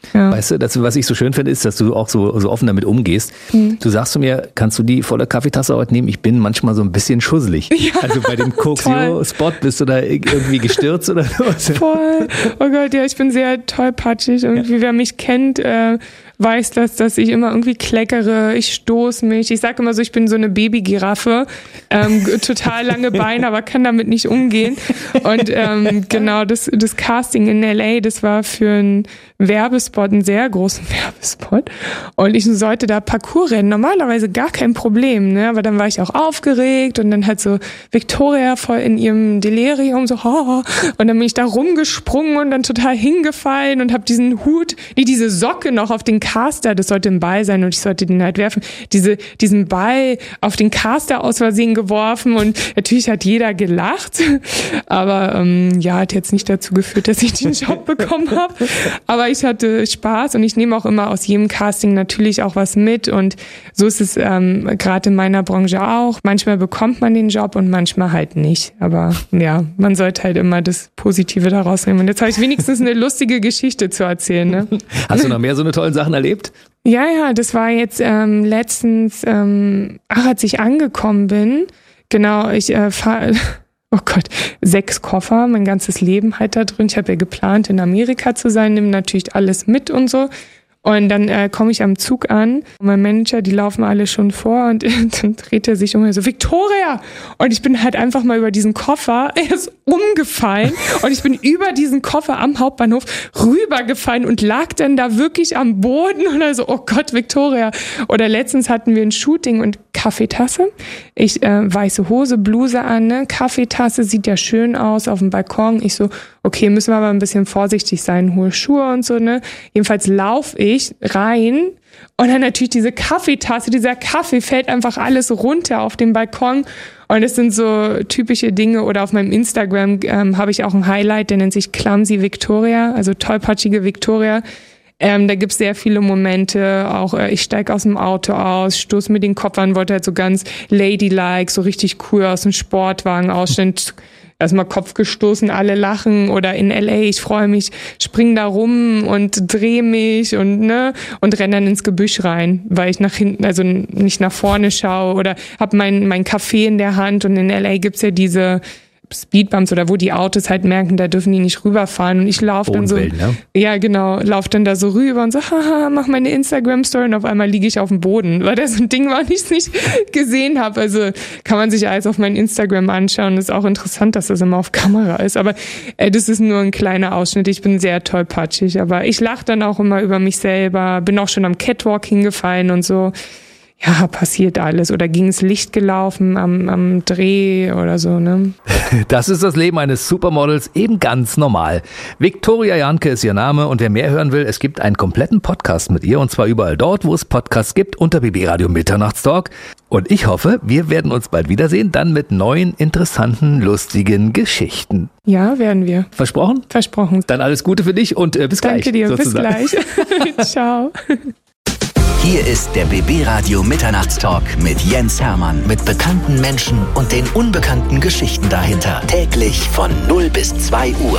Speaker 9: Ja.
Speaker 2: Weißt du, was ich so schön finde, ist, dass du auch so offen damit umgehst. Du sagst zu mir, kannst du die volle Kaffeetasse heute nehmen? Ich bin manchmal so ein bisschen schusselig. Ja, also bei dem Coke Zero Spot bist du da irgendwie gestürzt oder was?
Speaker 9: Voll. Oh Gott, ja, ich bin sehr tollpatschig. Irgendwie, wer mich kennt, weiß das, dass ich immer irgendwie kleckere, ich stoße mich. Ich sage immer so, ich bin so eine Babygiraffe, total lange Beine, aber kann damit nicht umgehen. Und genau, das Casting in LA, das war für einen Werbespot, einen sehr großen Werbespot. Und ich sollte da Parcours rennen. Normalerweise gar kein Problem, ne? Aber dann war ich auch aufgeregt und dann halt so Victoria voll in ihrem Delirium, so, und dann bin ich da rumgesprungen und dann total hingefallen und habe diesen Hut, diese Socke noch auf den Caster, das sollte ein Ball sein und ich sollte den halt werfen, diesen Ball auf den Caster aus Versehen geworfen und natürlich hat jeder gelacht, aber hat jetzt nicht dazu geführt, dass ich den Job bekommen habe, aber ich hatte Spaß und ich nehme auch immer aus jedem Casting natürlich auch was mit und so ist es gerade in meiner Branche auch. Manchmal bekommt man den Job und manchmal halt nicht, aber ja, man sollte halt immer das Positive daraus nehmen und jetzt habe ich wenigstens eine lustige Geschichte zu erzählen. Ne?
Speaker 2: Hast du noch mehr so eine tollen Sachen erlebt?
Speaker 9: Ja, das war jetzt letztens, als ich angekommen bin, genau, ich fahre, 6 Koffer, mein ganzes Leben halt da drin. Ich habe ja geplant, in Amerika zu sein, nehme natürlich alles mit und so. Und dann komme ich am Zug an und mein Manager, die laufen alle schon vor und dann dreht er sich um und so, Victoria! Und ich bin halt einfach mal über diesen Koffer, er ist umgefallen und ich bin über diesen Koffer am Hauptbahnhof rübergefallen und lag dann da wirklich am Boden und also, oh Gott, Victoria. Oder letztens hatten wir ein Shooting und Kaffeetasse. Ich weiße Hose, Bluse an, ne? Kaffeetasse, sieht ja schön aus auf dem Balkon. Ich so, okay, müssen wir aber ein bisschen vorsichtig sein, hohe Schuhe und so, ne? Jedenfalls laufe ich rein und dann natürlich diese Kaffeetasse, dieser Kaffee fällt einfach alles runter auf den Balkon und das sind so typische Dinge oder auf meinem Instagram habe ich auch ein Highlight, der nennt sich Clumsy Victoria, also tollpatschige Victoria. Da gibt's sehr viele Momente, auch ich steige aus dem Auto aus, stoße mir den Kopf an, wollte halt so ganz ladylike, so richtig cool aus dem Sportwagen ausstellen, erstmal Kopf gestoßen, alle lachen oder in LA, ich freue mich, spring da rum und drehe mich und renne dann ins Gebüsch rein, weil ich nach hinten, also nicht nach vorne schaue oder habe mein Kaffee in der Hand und in LA gibt's ja diese Speedbumps oder wo die Autos halt merken, da dürfen die nicht rüberfahren und ich laufe dann so, ja genau, laufe dann da so rüber und so, haha, mach meine Instagram-Story und auf einmal liege ich auf dem Boden, weil das so ein Ding war, das ich nicht gesehen habe, also kann man sich alles auf mein Instagram anschauen, ist auch interessant, dass das immer auf Kamera ist, aber das ist nur ein kleiner Ausschnitt, ich bin sehr tollpatschig, aber ich lache dann auch immer über mich selber, bin auch schon am Catwalk hingefallen und so. Ja, passiert alles. Oder ging ins Licht gelaufen am Dreh oder so, ne?
Speaker 2: Das ist das Leben eines Supermodels, eben ganz normal. Victoria Jahnke ist ihr Name und wer mehr hören will, es gibt einen kompletten Podcast mit ihr und zwar überall dort, wo es Podcasts gibt, unter BB Radio Mitternachtstalk. Und ich hoffe, wir werden uns bald wiedersehen, dann mit neuen, interessanten, lustigen Geschichten.
Speaker 9: Ja, werden wir.
Speaker 2: Versprochen?
Speaker 9: Versprochen.
Speaker 2: Dann alles Gute für dich und bis gleich.
Speaker 9: Danke dir,
Speaker 2: sozusagen.
Speaker 9: bis gleich. Ciao.
Speaker 4: Hier ist der BB Radio Mitternachtstalk mit Jens Hermann, mit bekannten Menschen und den unbekannten Geschichten dahinter. Täglich von 0 bis 2 Uhr.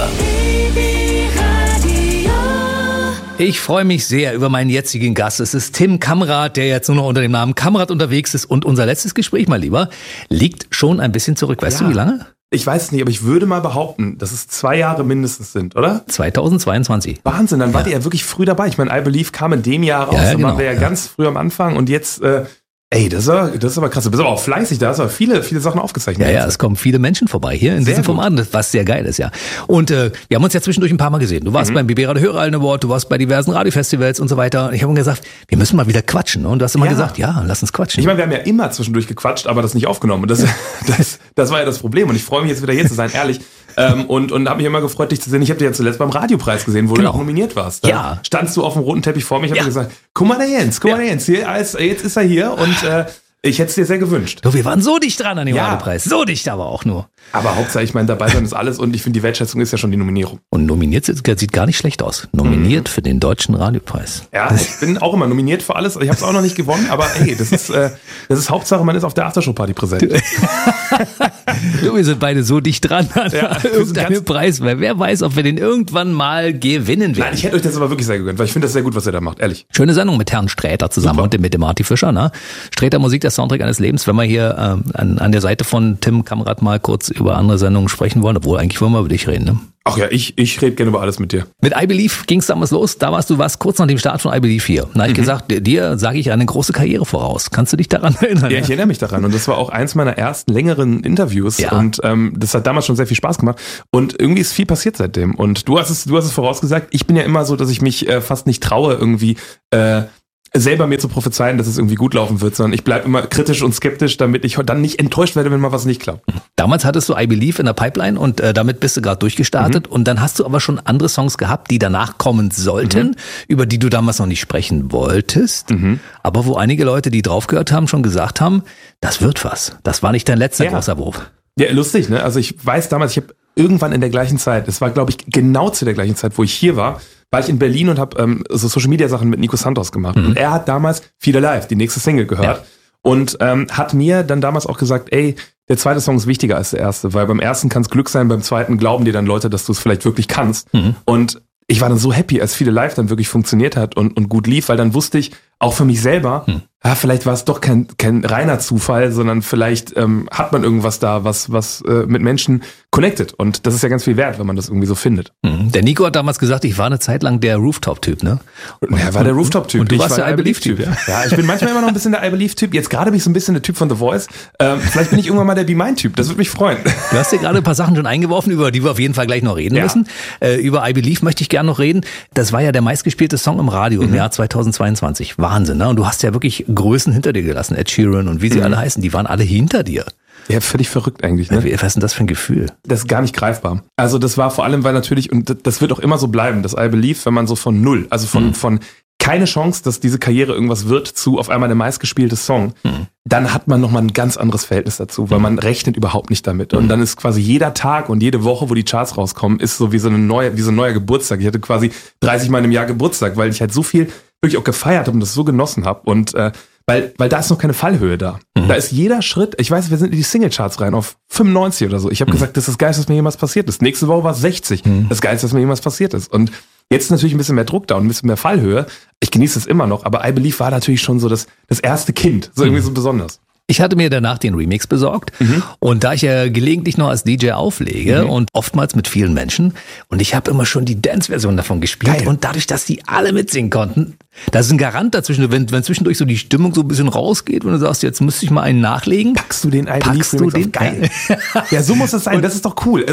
Speaker 2: Ich freue mich sehr über meinen jetzigen Gast. Es ist Tim Kamrat, der jetzt nur noch unter dem Namen Kamrat unterwegs ist. Und unser letztes Gespräch, mein Lieber, liegt schon ein bisschen zurück. Weißt du, wie lange?
Speaker 10: Ich weiß es nicht, aber ich würde mal behaupten, dass es 2 Jahre mindestens sind, oder?
Speaker 2: 2022.
Speaker 10: Wahnsinn, dann wart ihr ja wirklich früh dabei. Ich meine, I Believe kam in dem Jahr raus, dann waren wir ja ganz früh am Anfang und jetzt, das ist aber krass. Du bist aber auch fleißig, da hast du viele Sachen aufgezeichnet.
Speaker 2: Ja, es kommen viele Menschen vorbei hier in diesem Format, was sehr geil ist, ja. Und wir haben uns ja zwischendurch ein paar Mal gesehen. Du warst beim BB Radio Hörerallen Award, du warst bei diversen Radiofestivals und so weiter. Ich habe ihm gesagt, wir müssen mal wieder quatschen. Und du hast immer gesagt, ja, lass uns quatschen.
Speaker 10: Ich meine, wir haben ja immer zwischendurch gequatscht, aber das nicht aufgenommen. Und das war ja das Problem. Und ich freue mich jetzt wieder hier zu sein, ehrlich. Und habe mich immer gefreut, dich zu sehen. Ich habe dich ja zuletzt beim Radiopreis gesehen, wo du auch nominiert warst. Da standst du auf dem roten Teppich vor mir. Ich habe gesagt, guck mal der Jens. Jetzt ist er hier und ich hätte es dir sehr gewünscht.
Speaker 2: Du, wir waren so dicht dran an dem Radiopreis. So dicht aber auch nur.
Speaker 10: Aber Hauptsache, ich meine, dabei sein ist alles und ich finde, die Wertschätzung ist ja schon die Nominierung.
Speaker 2: Und nominiert sieht gar nicht schlecht aus. Nominiert für den Deutschen Radiopreis.
Speaker 10: Ja, ich bin auch immer nominiert für alles. Ich habe es auch noch nicht gewonnen, aber hey, das ist Hauptsache, man ist auf der Aftershow-Party präsent.
Speaker 2: Du, wir sind beide so dicht dran an irgendeinem Preis, weil wer weiß, ob wir den irgendwann mal gewinnen werden.
Speaker 10: Nein, ich hätte euch das aber wirklich sehr gegönnt, weil ich finde das sehr gut, was ihr da macht, ehrlich.
Speaker 2: Schöne Sendung mit Herrn Sträter zusammen und mit dem Marty Fischer, ne? Sträter Musik, der Soundtrack eines Lebens. Wenn wir hier an der Seite von Tim Kamrat mal kurz über andere Sendungen sprechen wollen, obwohl eigentlich wollen wir über dich reden, ne?
Speaker 10: Ach ja, ich rede gerne über alles mit dir.
Speaker 2: Mit I Believe ging es damals los. Da warst du kurz nach dem Start von I Believe hier. Da habe ich gesagt, dir sage ich eine große Karriere voraus. Kannst du dich daran erinnern?
Speaker 10: Ja, ich erinnere mich daran. Und das war auch eins meiner ersten längeren Interviews. Ja. Und das hat damals schon sehr viel Spaß gemacht. Und irgendwie ist viel passiert seitdem. Und du hast es vorausgesagt. Ich bin ja immer so, dass ich mich fast nicht traue, irgendwie selber mir zu prophezeien, dass es irgendwie gut laufen wird, sondern ich bleibe immer kritisch und skeptisch, damit ich dann nicht enttäuscht werde, wenn mal was nicht klappt.
Speaker 2: Damals hattest du I Believe in der Pipeline und damit bist du gerade durchgestartet und dann hast du aber schon andere Songs gehabt, die danach kommen sollten, über die du damals noch nicht sprechen wolltest, aber wo einige Leute, die drauf gehört haben, schon gesagt haben, das wird was. Das war nicht dein letzter großer Wurf.
Speaker 10: Ja, lustig, ne? Also ich weiß damals, ich habe irgendwann in der gleichen Zeit, das war glaube ich genau zu der gleichen Zeit, wo ich hier war ich in Berlin und habe so Social-Media-Sachen mit Nico Santos gemacht. Und er hat damals Feel Alive, die nächste Single, gehört. Ja. Und hat mir dann damals auch gesagt, ey, der zweite Song ist wichtiger als der erste, weil beim ersten kann es Glück sein, beim zweiten glauben dir dann Leute, dass du es vielleicht wirklich kannst. Und ich war dann so happy, als Feel Alive dann wirklich funktioniert hat und gut lief, weil dann wusste ich, auch für mich selber, vielleicht war es doch kein reiner Zufall, sondern vielleicht hat man irgendwas da, was mit Menschen connected. Und das ist ja ganz viel wert, wenn man das irgendwie so findet.
Speaker 2: Der Nico hat damals gesagt, ich war eine Zeit lang der Rooftop-Typ, ne?
Speaker 10: Er war der Rooftop-Typ.
Speaker 2: Und du warst der I Believe-Typ, ja?
Speaker 10: Ja, ich bin manchmal immer noch ein bisschen der I Believe-Typ. Jetzt gerade bin ich so ein bisschen der Typ von The Voice. Vielleicht bin ich irgendwann mal der Be Mine-Typ. Das würde mich freuen.
Speaker 2: Du hast dir gerade ein paar Sachen schon eingeworfen, über die wir auf jeden Fall gleich noch reden müssen. Über I Believe möchte ich gerne noch reden. Das war ja der meistgespielte Song im Radio im Jahr 2022. Wahnsinn, ne? Und du hast ja wirklich Größen hinter dir gelassen. Ed Sheeran und wie sie alle heißen, die waren alle hinter dir.
Speaker 10: Ja, völlig verrückt eigentlich, ne?
Speaker 2: Was ist denn das für ein Gefühl?
Speaker 10: Das ist gar nicht greifbar. Also das war vor allem, weil natürlich, und das wird auch immer so bleiben, das I Believe, wenn man so von null, also von keine Chance, dass diese Karriere irgendwas wird, zu auf einmal der meistgespielte Song, dann hat man nochmal ein ganz anderes Verhältnis dazu, weil man rechnet überhaupt nicht damit. Und dann ist quasi jeder Tag und jede Woche, wo die Charts rauskommen, ist so wie so ein neuer Geburtstag. Ich hatte quasi 30 Mal im Jahr Geburtstag, weil ich halt so viel wirklich auch gefeiert habe und das so genossen habe. Und weil da ist noch keine Fallhöhe da. Da ist jeder Schritt, ich weiß, wir sind in die Singlecharts rein auf 95 oder so. Ich habe gesagt, das ist das Geilste, was mir jemals passiert ist. Nächste Woche war es 60. Das Geilste, was mir jemals passiert ist. Und jetzt ist natürlich ein bisschen mehr Druck da und ein bisschen mehr Fallhöhe. Ich genieße es immer noch, aber I Believe war natürlich schon so das erste Kind, so irgendwie so besonders.
Speaker 2: Ich hatte mir danach den Remix besorgt und da ich ja gelegentlich noch als DJ auflege und oftmals mit vielen Menschen und ich habe immer schon die Dance-Version davon gespielt. Geil. Und dadurch, dass die alle mitsingen konnten, da ist ein Garant dazwischen, wenn zwischendurch so die Stimmung so ein bisschen rausgeht und du sagst, jetzt müsste ich mal einen nachlegen.
Speaker 10: Packst du den I Believe Remix auf? Geil. Ja, so muss es sein, das ist doch cool.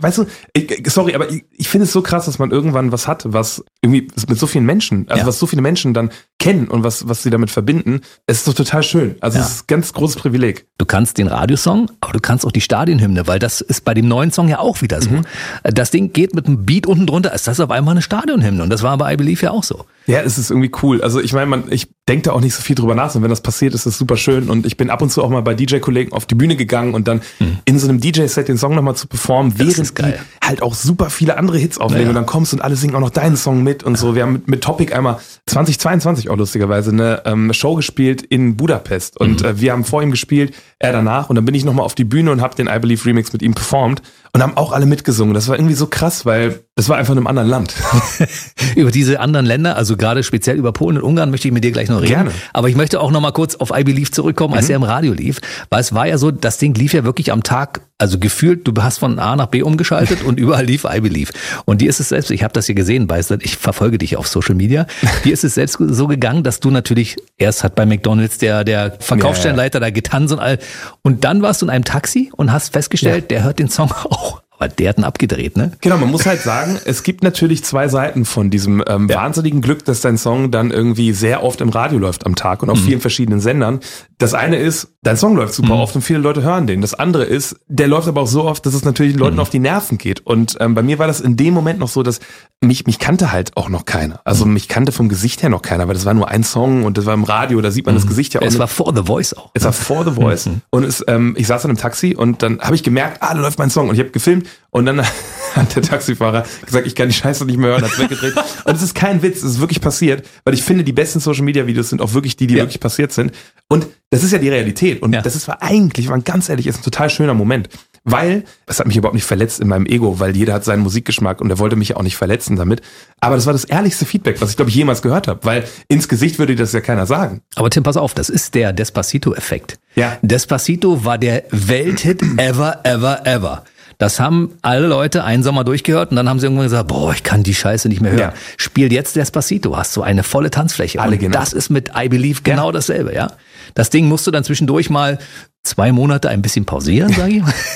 Speaker 10: Sorry, aber ich finde es so krass, dass man irgendwann was hat, was irgendwie mit so vielen Menschen, also was so viele Menschen dann kennen und was sie damit verbinden. Es ist doch total schön. Also es ist ein ganz großes Privileg.
Speaker 2: Du kannst den Radiosong, aber du kannst auch die Stadionhymne, weil das ist bei dem neuen Song ja auch wieder so. Das Ding geht mit einem Beat unten drunter, ist das auf einmal eine Stadionhymne und das war bei I Believe ja auch so.
Speaker 10: Ja, es ist irgendwie cool. Also ich meine, ich denke da auch nicht so viel drüber nach, und wenn das passiert, ist das super schön und ich bin ab und zu auch mal bei DJ-Kollegen auf die Bühne gegangen und dann in so einem DJ-Set den Song nochmal zu performen, während die halt auch super viele andere Hits auflegen und dann kommst du und alle singen auch noch deinen Song mit und so. Wir haben mit Topic einmal 2022 auch lustigerweise eine Show gespielt in Budapest und wir haben vor ihm gespielt, er danach und dann bin ich nochmal auf die Bühne und habe den I Believe Remix mit ihm performt und haben auch alle mitgesungen. Das war irgendwie so krass, weil das war einfach in einem anderen Land.
Speaker 2: Über diese anderen Länder, also gerade speziell über Polen und Ungarn möchte ich mit dir gleich noch reden.
Speaker 10: Gerne.
Speaker 2: Aber ich möchte auch noch mal kurz auf I Believe zurückkommen, als er im Radio lief. Weil es war ja so, das Ding lief ja wirklich am Tag, also gefühlt, du hast von A nach B umgeschaltet und überall lief I Believe. Und dir ist es selbst, ich habe das hier gesehen, ich verfolge dich auf Social Media, dir ist es selbst so gegangen, dass du natürlich, erst hat bei McDonald's der Verkaufsstellenleiter da getanzt und all, und dann warst du in einem Taxi und hast festgestellt, der hört den Song auch. Aber der hat ihn abgedreht, ne?
Speaker 10: Genau, man muss halt sagen, es gibt natürlich zwei Seiten von diesem wahnsinnigen Glück, dass dein Song dann irgendwie sehr oft im Radio läuft am Tag und auf vielen verschiedenen Sendern. Das eine ist, dein Song läuft super oft und viele Leute hören den. Das andere ist, der läuft aber auch so oft, dass es natürlich den Leuten auf die Nerven geht. Und bei mir war das in dem Moment noch so, dass mich kannte halt auch noch keiner. Also mich kannte vom Gesicht her noch keiner, weil das war nur ein Song und das war im Radio, da sieht man das Gesicht ja auch.
Speaker 2: Es war vor The Voice auch.
Speaker 10: Es war vor The Voice. Und ich saß dann im Taxi und dann habe ich gemerkt, da läuft mein Song und ich habe gefilmt und dann hat der Taxifahrer gesagt, ich kann die Scheiße nicht mehr hören, hat weggedreht. Und es ist kein Witz, es ist wirklich passiert, weil ich finde, die besten Social-Media-Videos sind auch wirklich die wirklich passiert sind. Und das ist ja die Realität. Und das war ganz ehrlich, ist ein total schöner Moment. weil, es hat mich überhaupt nicht verletzt in meinem Ego, weil jeder hat seinen Musikgeschmack und er wollte mich ja auch nicht verletzen damit. Aber das war das ehrlichste Feedback, was ich glaube ich jemals gehört habe, weil ins Gesicht würde das ja keiner sagen.
Speaker 2: Aber Tim, pass auf, das ist der Despacito-Effekt.
Speaker 10: Ja.
Speaker 2: Despacito war der Welthit ever. Das haben alle Leute einen Sommer durchgehört und dann haben sie irgendwann gesagt, boah, ich kann die Scheiße nicht mehr hören. Ja. Spiel jetzt Despacito, hast du eine volle Tanzfläche.
Speaker 10: Alle
Speaker 2: und
Speaker 10: genau.
Speaker 2: Das ist mit I Believe genau dasselbe, ja. Das Ding musst du dann zwischendurch mal 2 Monate ein bisschen pausieren, sage ich mal.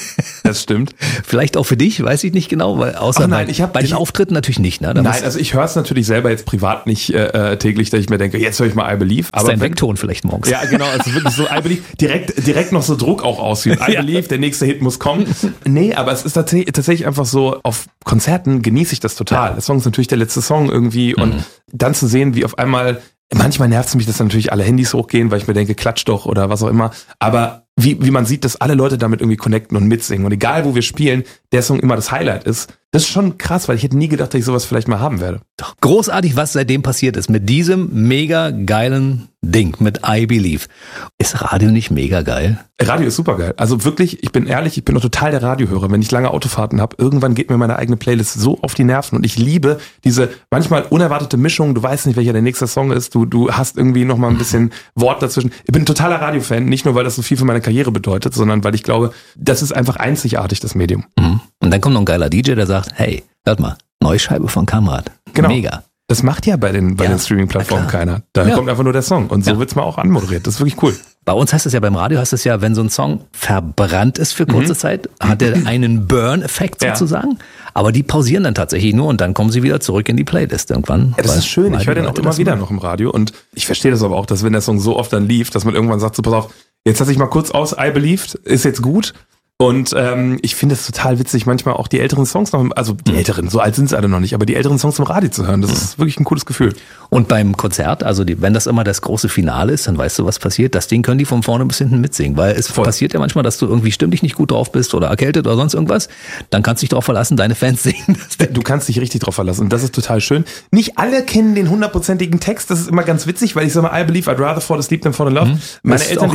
Speaker 10: Das stimmt.
Speaker 2: Vielleicht auch für dich, weiß ich nicht genau, weil außer bei den Auftritten natürlich nicht. Ne?
Speaker 10: Nein, also ich höre es natürlich selber jetzt privat nicht täglich, dass ich mir denke, jetzt höre ich mal I Believe.
Speaker 2: Aber ist dein Wegton vielleicht morgens.
Speaker 10: Ja, genau, also wirklich so I Believe, direkt noch so Druck auch ausüben. I Believe, der nächste Hit muss kommen. Nee, aber es ist tatsächlich einfach so, auf Konzerten genieße ich das total. Ja. Der Song ist natürlich der letzte Song irgendwie und dann zu sehen, wie auf einmal, manchmal nervt es mich, dass dann natürlich alle Handys hochgehen, weil ich mir denke, klatsch doch oder was auch immer. Aber wie man sieht, dass alle Leute damit irgendwie connecten und mitsingen. Und egal, wo wir spielen, der Song immer das Highlight ist. Das ist schon krass, weil ich hätte nie gedacht, dass ich sowas vielleicht mal haben werde.
Speaker 2: Doch großartig, was seitdem passiert ist. Mit diesem mega geilen Ding, mit I Believe. Ist Radio nicht mega geil?
Speaker 10: Radio ist super geil. Also wirklich, ich bin ehrlich, ich bin doch total der Radiohörer. Wenn ich lange Autofahrten habe, irgendwann geht mir meine eigene Playlist so auf die Nerven. Und ich liebe diese manchmal unerwartete Mischung. Du weißt nicht, welcher der nächste Song ist. Du hast irgendwie noch mal ein bisschen Wort dazwischen. Ich bin ein totaler Radiofan. Nicht nur, weil das so viel für meine Karriere bedeutet, sondern weil ich glaube, das ist einfach einzigartig, das Medium.
Speaker 2: Und dann kommt noch ein geiler DJ, der sagt, hey, hört mal, neue Scheibe von Kamrat.
Speaker 10: Genau.
Speaker 2: Mega.
Speaker 10: Das macht ja bei den Streaming-Plattformen keiner. Da kommt einfach nur der Song. Und so wird's mal auch anmoderiert. Das ist wirklich cool.
Speaker 2: Bei uns heißt es ja, beim Radio heißt es ja, wenn so ein Song verbrannt ist für kurze Zeit, hat er einen Burn-Effekt sozusagen. Aber die pausieren dann tatsächlich nur und dann kommen sie wieder zurück in die Playlist irgendwann.
Speaker 10: Ja, das ist schön. Ich höre den auch immer wieder noch im Radio. Und ich verstehe das aber auch, dass wenn der Song so oft dann lief, dass man irgendwann sagt, so pass auf, jetzt lass ich mal kurz aus, I Believed, ist jetzt gut. Und ich finde es total witzig, manchmal auch die älteren Songs noch, also die älteren, so alt sind sie alle noch nicht, aber die älteren Songs im Radio zu hören, das ist wirklich ein cooles Gefühl.
Speaker 2: Und beim Konzert, also wenn das immer das große Finale ist, dann weißt du, was passiert. Das Ding können die von vorne bis hinten mitsingen, weil es passiert ja manchmal, dass du irgendwie stimmlich nicht gut drauf bist oder erkältet oder sonst irgendwas. Dann kannst du dich darauf verlassen, deine Fans singen.
Speaker 10: Du kannst dich richtig drauf verlassen und das ist total schön. Nicht alle kennen den 100%igen Text, das ist immer ganz witzig, weil ich sage mal, I believe I'd rather fall asleep than fall in love. Meine Eltern,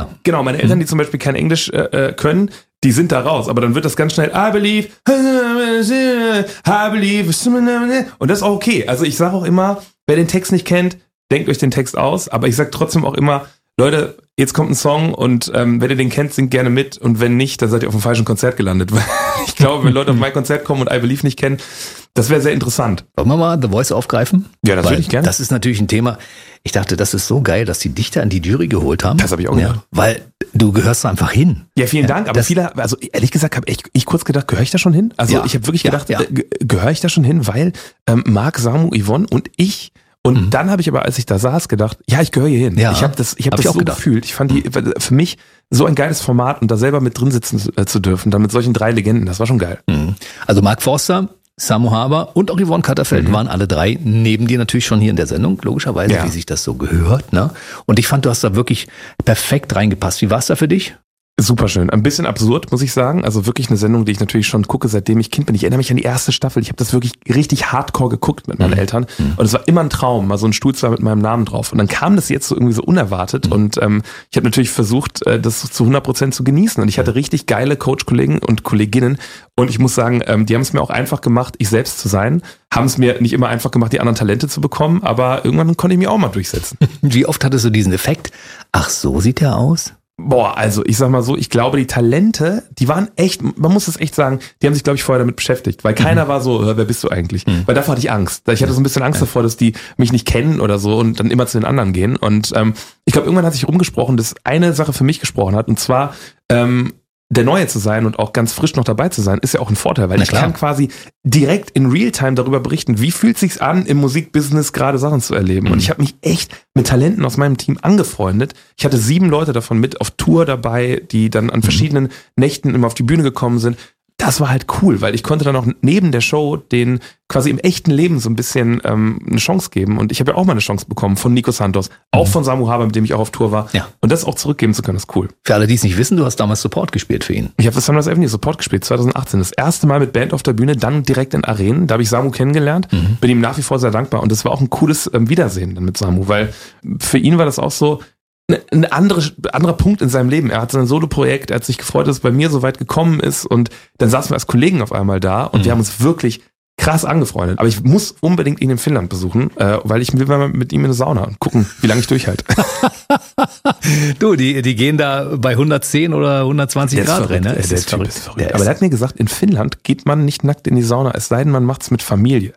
Speaker 10: die zum Beispiel kein Englisch können, die sind da raus, aber dann wird das ganz schnell I believe, und das ist auch okay. Also ich sage auch immer, wer den Text nicht kennt, denkt euch den Text aus, aber ich sage trotzdem auch immer, Leute, jetzt kommt ein Song und wenn ihr den kennt, singt gerne mit und wenn nicht, dann seid ihr auf dem falschen Konzert gelandet. Ich glaube, wenn Leute auf mein Konzert kommen und I Believe nicht kennen, das wäre sehr interessant.
Speaker 2: Wollen wir mal The Voice aufgreifen?
Speaker 10: Ja, das würde ich gerne.
Speaker 2: Das ist natürlich ein Thema. Ich dachte, das ist so geil, dass die Dichter an die Jury geholt haben.
Speaker 10: Das habe ich auch gedacht.
Speaker 2: Weil du gehörst einfach hin.
Speaker 10: Ja, vielen Dank. Aber viele, also ehrlich gesagt, habe ich kurz gedacht, gehöre ich da schon hin? Also ich habe wirklich gedacht, gehöre ich da schon hin? Weil Marc, Samu, Yvonne und ich. Und dann habe ich aber, als ich da saß, gedacht, ja, ich gehöre hier hin. Ja, ich habe das so gefühlt. Ich fand die für mich so ein geiles Format und da selber mit drin sitzen zu dürfen, dann mit solchen 3 Legenden, das war schon geil.
Speaker 2: Also Mark Forster, Samu Haber und auch Yvonne Katterfeld waren alle 3 neben dir natürlich schon hier in der Sendung, logischerweise, wie sich das so gehört. Ne? Und ich fand, du hast da wirklich perfekt reingepasst. Wie war es da für dich?
Speaker 10: Super schön. Ein bisschen absurd, muss ich sagen. Also wirklich eine Sendung, die ich natürlich schon gucke, seitdem ich Kind bin. Ich erinnere mich an die erste Staffel. Ich habe das wirklich richtig hardcore geguckt mit meinen Eltern. Und es war immer ein Traum, mal so ein Stuhlzimmer mit meinem Namen drauf. Und dann kam das jetzt so irgendwie so unerwartet. Und ich habe natürlich versucht, das zu 100% zu genießen. Und ich hatte richtig geile Coach-Kollegen und Kolleginnen. Und ich muss sagen, die haben es mir auch einfach gemacht, ich selbst zu sein. Haben es mir nicht immer einfach gemacht, die anderen Talente zu bekommen. Aber irgendwann konnte ich mich auch mal durchsetzen.
Speaker 2: Wie oft hattest du diesen Effekt? Ach, so sieht der aus?
Speaker 10: Boah, also ich sag mal so, ich glaube, die Talente, die waren echt, man muss das echt sagen, die haben sich, glaube ich, vorher damit beschäftigt, weil keiner war so, wer bist du eigentlich? Weil davor hatte ich Angst. Ich hatte so ein bisschen Angst davor, dass die mich nicht kennen oder so und dann immer zu den anderen gehen. Und ich glaube, irgendwann hat sich rumgesprochen, dass eine Sache für mich gesprochen hat, und zwar der Neue zu sein und auch ganz frisch noch dabei zu sein, ist ja auch ein Vorteil, weil ich kann quasi direkt in Realtime darüber berichten, wie fühlt es sich an, im Musikbusiness gerade Sachen zu erleben. Und ich habe mich echt mit Talenten aus meinem Team angefreundet. Ich hatte 7 Leute davon mit auf Tour dabei, die dann an verschiedenen Nächten immer auf die Bühne gekommen sind. Das war halt cool, weil ich konnte dann auch neben der Show den quasi im echten Leben so ein bisschen eine Chance geben. Und ich habe ja auch mal eine Chance bekommen von Nico Santos, auch von Samu Haber, mit dem ich auch auf Tour war. Ja. Und das auch zurückgeben zu können, ist cool.
Speaker 2: Für alle, die es nicht wissen, du hast damals Support gespielt für ihn.
Speaker 10: Ich habe das Sunrise Avenue Support gespielt, 2018. Das erste Mal mit Band auf der Bühne, dann direkt in Arenen. Da habe ich Samu kennengelernt, bin ihm nach wie vor sehr dankbar. Und das war auch ein cooles Wiedersehen dann mit Samu, weil für ihn war das auch so, ein anderer Punkt in seinem Leben. Er hat sein Solo-Projekt, er hat sich gefreut, dass es bei mir so weit gekommen ist und dann saßen wir als Kollegen auf einmal da und wir haben uns wirklich krass angefreundet. Aber ich muss unbedingt ihn in Finnland besuchen, weil ich will mal mit ihm in eine Sauna und gucken, wie lange ich durchhalte.
Speaker 2: Du, die gehen da bei 110 oder 120 Grad rein. Ne?
Speaker 10: Der Typ ist verrückt. Aber der hat mir gesagt, in Finnland geht man nicht nackt in die Sauna, es sei denn, man macht es mit Familie.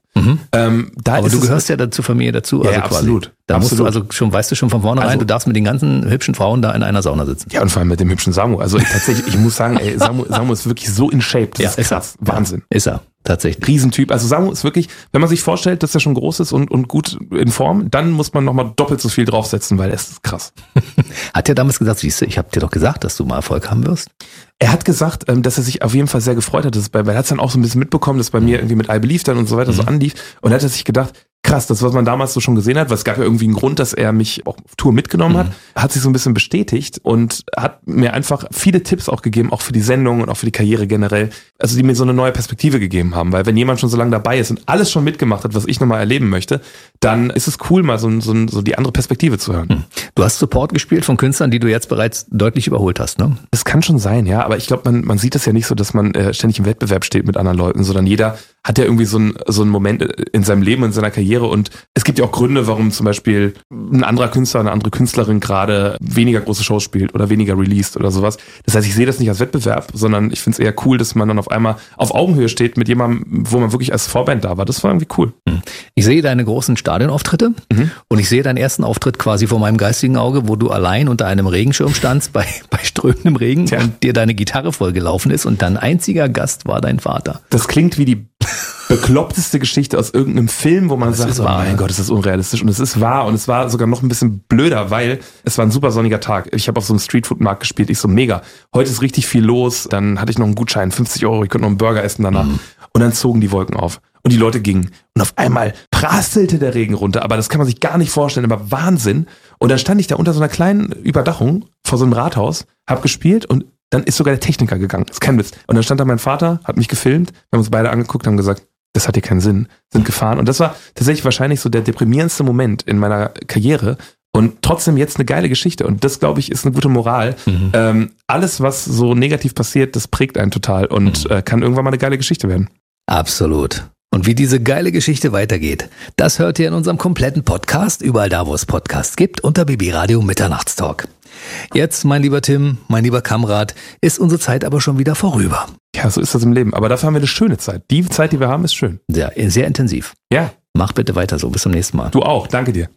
Speaker 2: Aber du gehörst ja zur Familie dazu.
Speaker 10: Ja, also absolut.
Speaker 2: Da musst du also schon, weißt du schon von vornherein, du darfst mit den ganzen hübschen Frauen da in einer Sauna sitzen.
Speaker 10: Ja, und vor allem mit dem hübschen Samu. Also ich muss sagen, ey, Samu ist wirklich so in Shape. Das ist krass. Wahnsinn.
Speaker 2: Ist er. Tatsächlich.
Speaker 10: Riesentyp. Also Samu ist wirklich, wenn man sich vorstellt, dass er schon groß ist und gut in Form, dann muss man nochmal doppelt so viel draufsetzen, weil er ist krass.
Speaker 2: Hat er damals gesagt, siehst du, ich habe dir doch gesagt, dass du mal Erfolg haben wirst?
Speaker 10: Er hat gesagt, dass er sich auf jeden Fall sehr gefreut hat, weil er hat es dann auch so ein bisschen mitbekommen, dass bei mir irgendwie mit I Believe dann und so weiter so anlief. Und er hat sich gedacht, krass, das, was man damals so schon gesehen hat, weil es gab ja irgendwie einen Grund, dass er mich auch auf Tour mitgenommen hat sich so ein bisschen bestätigt und hat mir einfach viele Tipps auch gegeben, auch für die Sendung und auch für die Karriere generell, also die mir so eine neue Perspektive gegeben haben, weil wenn jemand schon so lange dabei ist und alles schon mitgemacht hat, was ich nochmal erleben möchte, dann ist es cool, mal so die andere Perspektive zu hören.
Speaker 2: Du hast Support gespielt von Künstlern, die du jetzt bereits deutlich überholt hast, ne?
Speaker 10: Das kann schon sein, ja, aber ich glaube, man sieht das ja nicht so, dass man ständig im Wettbewerb steht mit anderen Leuten, sondern jeder hat ja irgendwie so einen Moment in seinem Leben, in seiner Karriere und es gibt ja auch Gründe, warum zum Beispiel ein anderer Künstler, eine andere Künstlerin gerade weniger große Shows spielt oder weniger released oder sowas. Das heißt, ich sehe das nicht als Wettbewerb, sondern ich finde es eher cool, dass man dann auf einmal auf Augenhöhe steht mit jemandem, wo man wirklich als Vorband da war. Das war irgendwie cool.
Speaker 2: Ich sehe deine großen Stadionauftritte und ich sehe deinen ersten Auftritt quasi vor meinem geistigen Auge, wo du allein unter einem Regenschirm standst bei strömendem Regen und dir deine Gitarre vollgelaufen ist und dein einziger Gast war dein Vater.
Speaker 10: Das klingt wie die bekloppteste Geschichte aus irgendeinem Film, wo man sagt, mein Gott, ist das unrealistisch. Und es ist wahr und es war sogar noch ein bisschen blöder, weil es war ein super sonniger Tag. Ich habe auf so einem Streetfood-Markt gespielt, ich so mega. Heute ist richtig viel los, dann hatte ich noch einen Gutschein, 50 €, ich konnte noch einen Burger essen danach. Und dann zogen die Wolken auf und die Leute gingen. Und auf einmal prasselte der Regen runter, aber das kann man sich gar nicht vorstellen, aber Wahnsinn. Und dann stand ich da unter so einer kleinen Überdachung vor so einem Rathaus, hab gespielt und dann ist sogar der Techniker gegangen. Das ist kein Witz. Und dann stand da mein Vater, hat mich gefilmt, wir haben uns beide angeguckt, haben gesagt, das hat hier keinen Sinn, sind gefahren. Und das war tatsächlich wahrscheinlich so der deprimierendste Moment in meiner Karriere. Und trotzdem jetzt eine geile Geschichte. Und das, glaube ich, ist eine gute Moral. Alles, was so negativ passiert, das prägt einen total und kann irgendwann mal eine geile Geschichte werden.
Speaker 2: Absolut. Und wie diese geile Geschichte weitergeht, das hört ihr in unserem kompletten Podcast, überall da, wo es Podcasts gibt, unter BB Radio Mitternachtstalk. Jetzt, mein lieber Tim, mein lieber Kamerad, ist unsere Zeit aber schon wieder vorüber.
Speaker 10: Ja, so ist das im Leben. Aber dafür haben wir eine schöne Zeit. Die Zeit, die wir haben, ist schön.
Speaker 2: Ja, sehr intensiv.
Speaker 10: Ja.
Speaker 2: Mach bitte weiter so. Bis zum nächsten Mal.
Speaker 10: Du auch. Danke dir.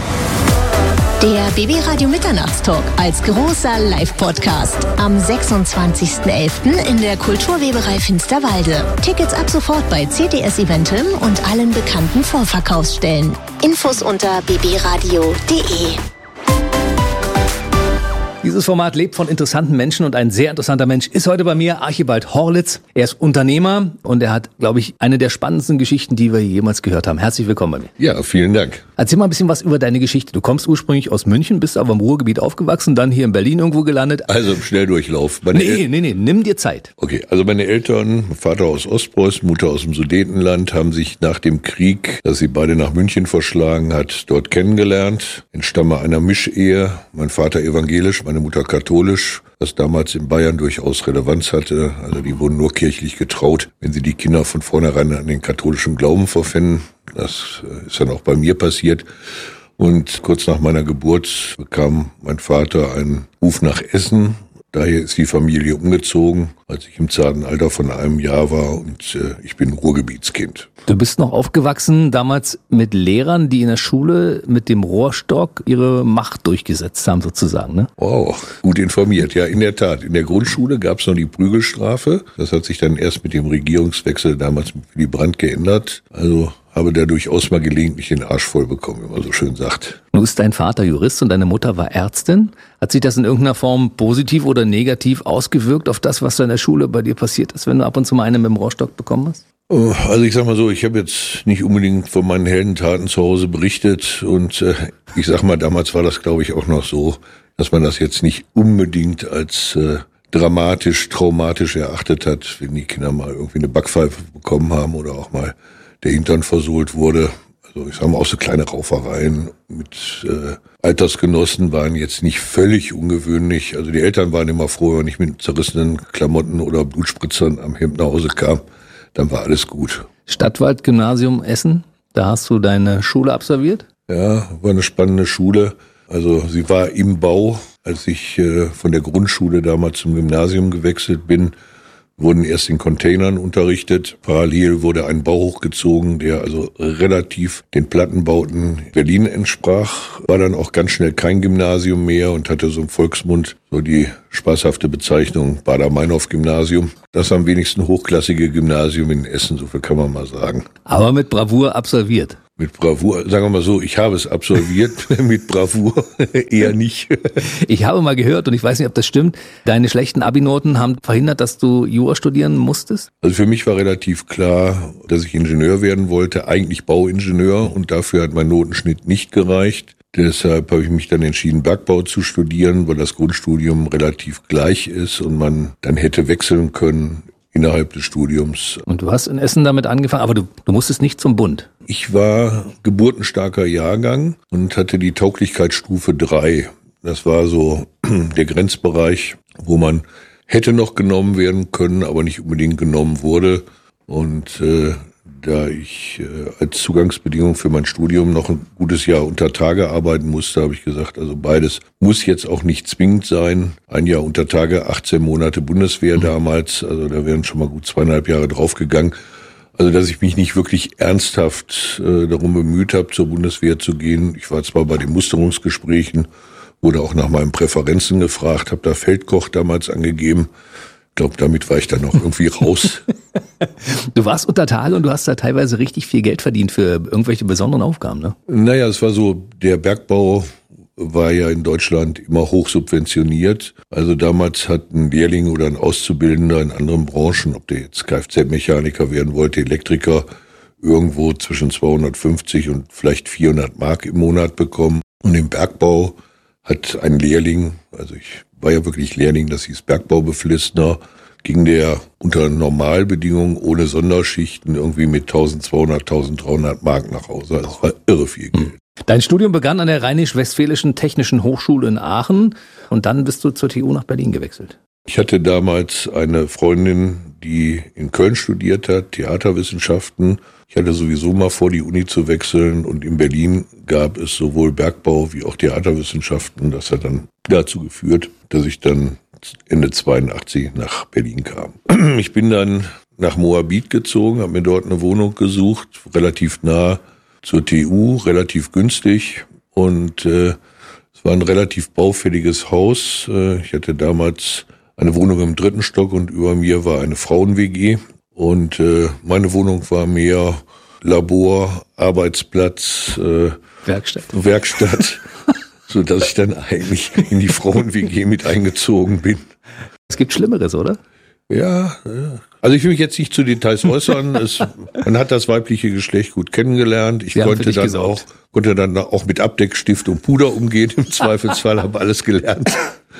Speaker 3: Der BB Radio Mitternachtstalk als großer Live-Podcast am 26.11. in der Kulturweberei Finsterwalde. Tickets ab sofort bei CTS Eventim und allen bekannten Vorverkaufsstellen. Infos unter bbradio.de.
Speaker 2: Dieses Format lebt von interessanten Menschen und ein sehr interessanter Mensch ist heute bei mir, Archibald Horlitz. Er ist Unternehmer und er hat, glaube ich, eine der spannendsten Geschichten, die wir jemals gehört haben. Herzlich willkommen bei mir.
Speaker 11: Ja, vielen Dank.
Speaker 2: Erzähl mal ein bisschen was über deine Geschichte. Du kommst ursprünglich aus München, bist aber im Ruhrgebiet aufgewachsen, dann hier in Berlin irgendwo gelandet.
Speaker 11: Also im Schnelldurchlauf.
Speaker 2: Nee, nimm dir Zeit.
Speaker 11: Okay, also meine Eltern, Vater aus Ostpreußen, Mutter aus dem Sudetenland, haben sich nach dem Krieg, das sie beide nach München verschlagen hat, dort kennengelernt. Entstamme einer Mischehe, mein Vater evangelisch, meine Mutter katholisch, was damals in Bayern durchaus Relevanz hatte. Also die wurden nur kirchlich getraut, wenn sie die Kinder von vornherein an den katholischen Glauben verpfänden. Das ist dann auch bei mir passiert. Und kurz nach meiner Geburt bekam mein Vater einen Ruf nach Essen. Daher ist die Familie umgezogen, als ich im zarten Alter von einem Jahr war und ich bin Ruhrgebietskind.
Speaker 2: Du bist noch aufgewachsen damals mit Lehrern, die in der Schule mit dem Rohrstock ihre Macht durchgesetzt haben sozusagen, ne?
Speaker 11: Wow, gut informiert. Ja, in der Tat. In der Grundschule gab es noch die Prügelstrafe. Das hat sich dann erst mit dem Regierungswechsel damals mit Willy Brandt geändert. Also habe da durchaus mal gelegentlich den Arsch voll bekommen, wie man so schön sagt.
Speaker 2: Nun ist dein Vater Jurist und deine Mutter war Ärztin. Hat sich das in irgendeiner Form positiv oder negativ ausgewirkt auf das, was da in der Schule bei dir passiert ist, wenn du ab und zu mal einen mit dem Rohrstock bekommen hast?
Speaker 11: Also ich sag mal so, ich habe jetzt nicht unbedingt von meinen Heldentaten zu Hause berichtet und ich sag mal, damals war das, glaube ich, auch noch so, dass man das jetzt nicht unbedingt als dramatisch, traumatisch erachtet hat, wenn die Kinder mal irgendwie eine Backpfeife bekommen haben oder auch mal der Hintern versohlt wurde. Also ich sage mal, auch so kleine Raufereien mit Altersgenossen waren jetzt nicht völlig ungewöhnlich. Also die Eltern waren immer froh, wenn ich mit zerrissenen Klamotten oder Blutspritzern am Hemd nach Hause kam. Dann war alles gut.
Speaker 2: Stadtwald-Gymnasium Essen, da hast du deine Schule absolviert?
Speaker 11: Ja, war eine spannende Schule. Also sie war im Bau. Als ich von der Grundschule damals zum Gymnasium gewechselt bin, wurden erst in Containern unterrichtet. Parallel wurde ein Bau hochgezogen, der also relativ den Plattenbauten Berlin entsprach. War dann auch ganz schnell kein Gymnasium mehr und hatte so im Volksmund so die spaßhafte Bezeichnung Baader-Meinhof-Gymnasium. Das am wenigsten hochklassige Gymnasium in Essen, so viel kann man mal sagen.
Speaker 2: Aber mit Bravour absolviert.
Speaker 11: Mit Bravour, sagen wir mal so, ich habe es absolviert, mit Bravour eher nicht.
Speaker 2: Ich habe mal gehört, und ich weiß nicht, ob das stimmt, deine schlechten Abi-Noten haben verhindert, dass du Jura studieren musstest?
Speaker 11: Also für mich war relativ klar, dass ich Ingenieur werden wollte, eigentlich Bauingenieur, und dafür hat mein Notenschnitt nicht gereicht. Deshalb habe ich mich dann entschieden, Bergbau zu studieren, weil das Grundstudium relativ gleich ist und man dann hätte wechseln können innerhalb des Studiums.
Speaker 2: Und du hast in Essen damit angefangen, aber du musstest nicht zum Bund.
Speaker 11: Ich war geburtenstarker Jahrgang und hatte die Tauglichkeitsstufe 3. Das war so der Grenzbereich, wo man hätte noch genommen werden können, aber nicht unbedingt genommen wurde. Und da ich als Zugangsbedingung für mein Studium noch ein gutes Jahr unter Tage arbeiten musste, habe ich gesagt, also beides muss jetzt auch nicht zwingend sein. Ein Jahr unter Tage, 18 Monate Bundeswehr damals, also da wären schon mal gut 2,5 Jahre draufgegangen. Also dass ich mich nicht wirklich ernsthaft darum bemüht habe, zur Bundeswehr zu gehen. Ich war zwar bei den Musterungsgesprächen, wurde auch nach meinen Präferenzen gefragt, habe da Feldkoch damals angegeben. Ich glaube, damit war ich dann noch irgendwie raus.
Speaker 2: Du warst unter Tage und du hast da teilweise richtig viel Geld verdient für irgendwelche besonderen Aufgaben, ne?
Speaker 11: Naja, es war so, der Bergbau war ja in Deutschland immer hoch subventioniert. Also damals hat ein Lehrling oder ein Auszubildender in anderen Branchen, ob der jetzt Kfz-Mechaniker werden wollte, Elektriker, irgendwo zwischen 250 und vielleicht 400 Mark im Monat bekommen. Und im Bergbau hat ein Lehrling, also ich war ja wirklich Lehrling, das hieß Bergbaubeflissner, ging der unter Normalbedingungen ohne Sonderschichten irgendwie mit 1200, 1300 Mark nach Hause. Also das war irre viel Geld.
Speaker 2: Dein Studium begann an der Rheinisch-Westfälischen Technischen Hochschule in Aachen und dann bist du zur TU nach Berlin gewechselt.
Speaker 11: Ich hatte damals eine Freundin, die in Köln studiert hat, Theaterwissenschaften. Ich hatte sowieso mal vor, die Uni zu wechseln, und in Berlin gab es sowohl Bergbau wie auch Theaterwissenschaften. Das hat dann dazu geführt, dass ich dann Ende 82 nach Berlin kam. Ich bin dann nach Moabit gezogen, habe mir dort eine Wohnung gesucht, relativ nah zur TU, relativ günstig, und es war ein relativ baufälliges Haus. Ich hatte damals eine Wohnung im 3. Stock und über mir war eine Frauen-WG, und meine Wohnung war mehr Labor, Arbeitsplatz, Werkstatt, so dass ich dann eigentlich in die Frauen-WG mit eingezogen bin.
Speaker 2: Es gibt Schlimmeres, oder?
Speaker 11: Ja. Also ich will mich jetzt nicht zu Details äußern. Man hat das weibliche Geschlecht gut kennengelernt. Ich konnte dann auch mit Abdeckstift und Puder umgehen. Im Zweifelsfall habe alles gelernt.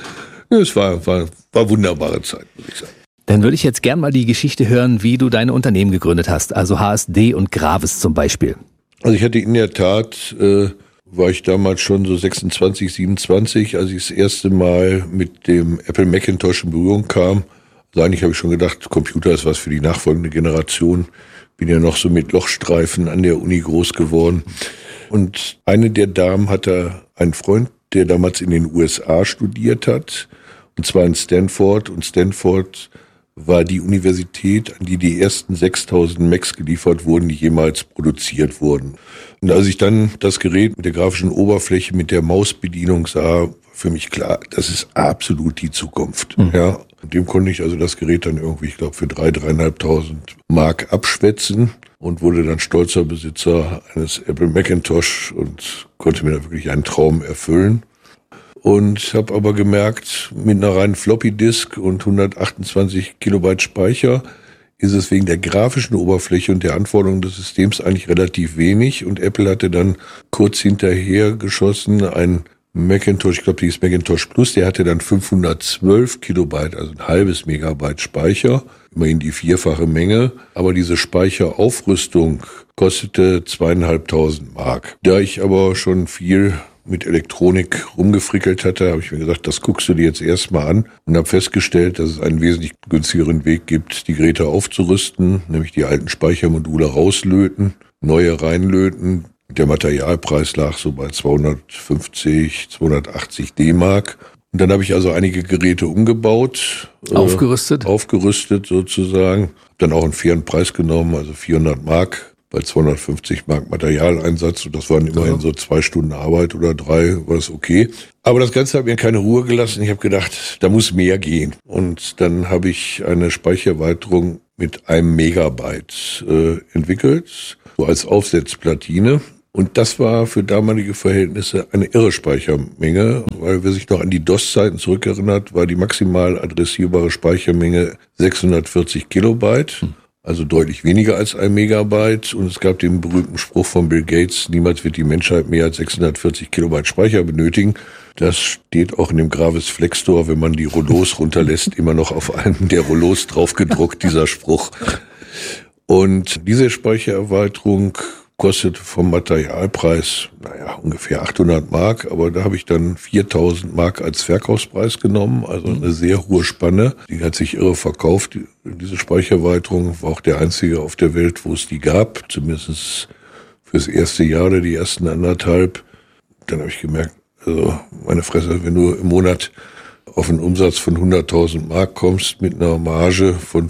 Speaker 11: Es war wunderbare Zeit, muss ich sagen.
Speaker 2: Dann würde ich jetzt gern mal die Geschichte hören, wie du deine Unternehmen gegründet hast. Also HSD und Gravis zum Beispiel.
Speaker 11: Also ich hatte in der Tat, war ich damals schon so 26, 27, als ich das erste Mal mit dem Apple Macintosh in Berührung kam. Also eigentlich habe ich schon gedacht, Computer ist was für die nachfolgende Generation. Bin ja noch so mit Lochstreifen an der Uni groß geworden. Und eine der Damen hatte einen Freund, der damals in den USA studiert hat, und zwar in Stanford. Und Stanford war die Universität, an die die ersten 6000 Macs geliefert wurden, die jemals produziert wurden. Und als ich dann das Gerät mit der grafischen Oberfläche, mit der Mausbedienung sah, war für mich klar, das ist absolut die Zukunft. Ja, und dem konnte ich also das Gerät dann irgendwie, ich glaube, für 3.500 Mark abschwätzen und wurde dann stolzer Besitzer eines Apple Macintosh und konnte mir da wirklich einen Traum erfüllen. Und habe aber gemerkt, mit einer reinen Floppy-Disk und 128 Kilobyte Speicher ist es wegen der grafischen Oberfläche und der Anforderungen des Systems eigentlich relativ wenig. Und Apple hatte dann kurz hinterher geschossen ein Macintosh, ich glaube, die ist Macintosh Plus, der hatte dann 512 Kilobyte, also ein halbes Megabyte Speicher, immerhin die vierfache Menge, aber diese Speicheraufrüstung kostete 2.500 Mark. Da ich aber schon viel mit Elektronik rumgefrickelt hatte, habe ich mir gesagt, das guckst du dir jetzt erstmal an und habe festgestellt, dass es einen wesentlich günstigeren Weg gibt, die Geräte aufzurüsten, nämlich die alten Speichermodule rauslöten, neue reinlöten. Der Materialpreis lag so bei 250, 280 D-Mark. Und dann habe ich also einige Geräte umgebaut.
Speaker 2: Aufgerüstet
Speaker 11: sozusagen. Dann auch einen fairen Preis genommen, also 400 Mark bei 250 Mark Materialeinsatz. Und das waren immerhin so 2 Stunden Arbeit oder 3, war das okay. Aber das Ganze hat mir keine Ruhe gelassen. Ich habe gedacht, da muss mehr gehen. Und dann habe ich eine Speichererweiterung mit 1 Megabyte entwickelt, so als Aufsetzplatine. Und das war für damalige Verhältnisse eine irre Speichermenge, weil wer sich noch an die DOS-Zeiten zurückerinnert, war die maximal adressierbare Speichermenge 640 Kilobyte, also deutlich weniger als 1 Megabyte. Und es gab den berühmten Spruch von Bill Gates, niemals wird die Menschheit mehr als 640 Kilobyte Speicher benötigen. Das steht auch in dem Gravis Flex Store, wenn man die Rollos runterlässt, immer noch auf einem der Rollos drauf gedruckt, dieser Spruch. Und diese Speichererweiterung kostet vom Materialpreis, ungefähr 800 Mark, aber da habe ich dann 4.000 Mark als Verkaufspreis genommen, also eine sehr hohe Spanne. Die hat sich irre verkauft, diese Speichererweiterung, war auch der einzige auf der Welt, wo es die gab, zumindest fürs erste Jahr oder die ersten 1,5. Dann habe ich gemerkt, also meine Fresse, wenn du im Monat auf einen Umsatz von 100.000 Mark kommst mit einer Marge von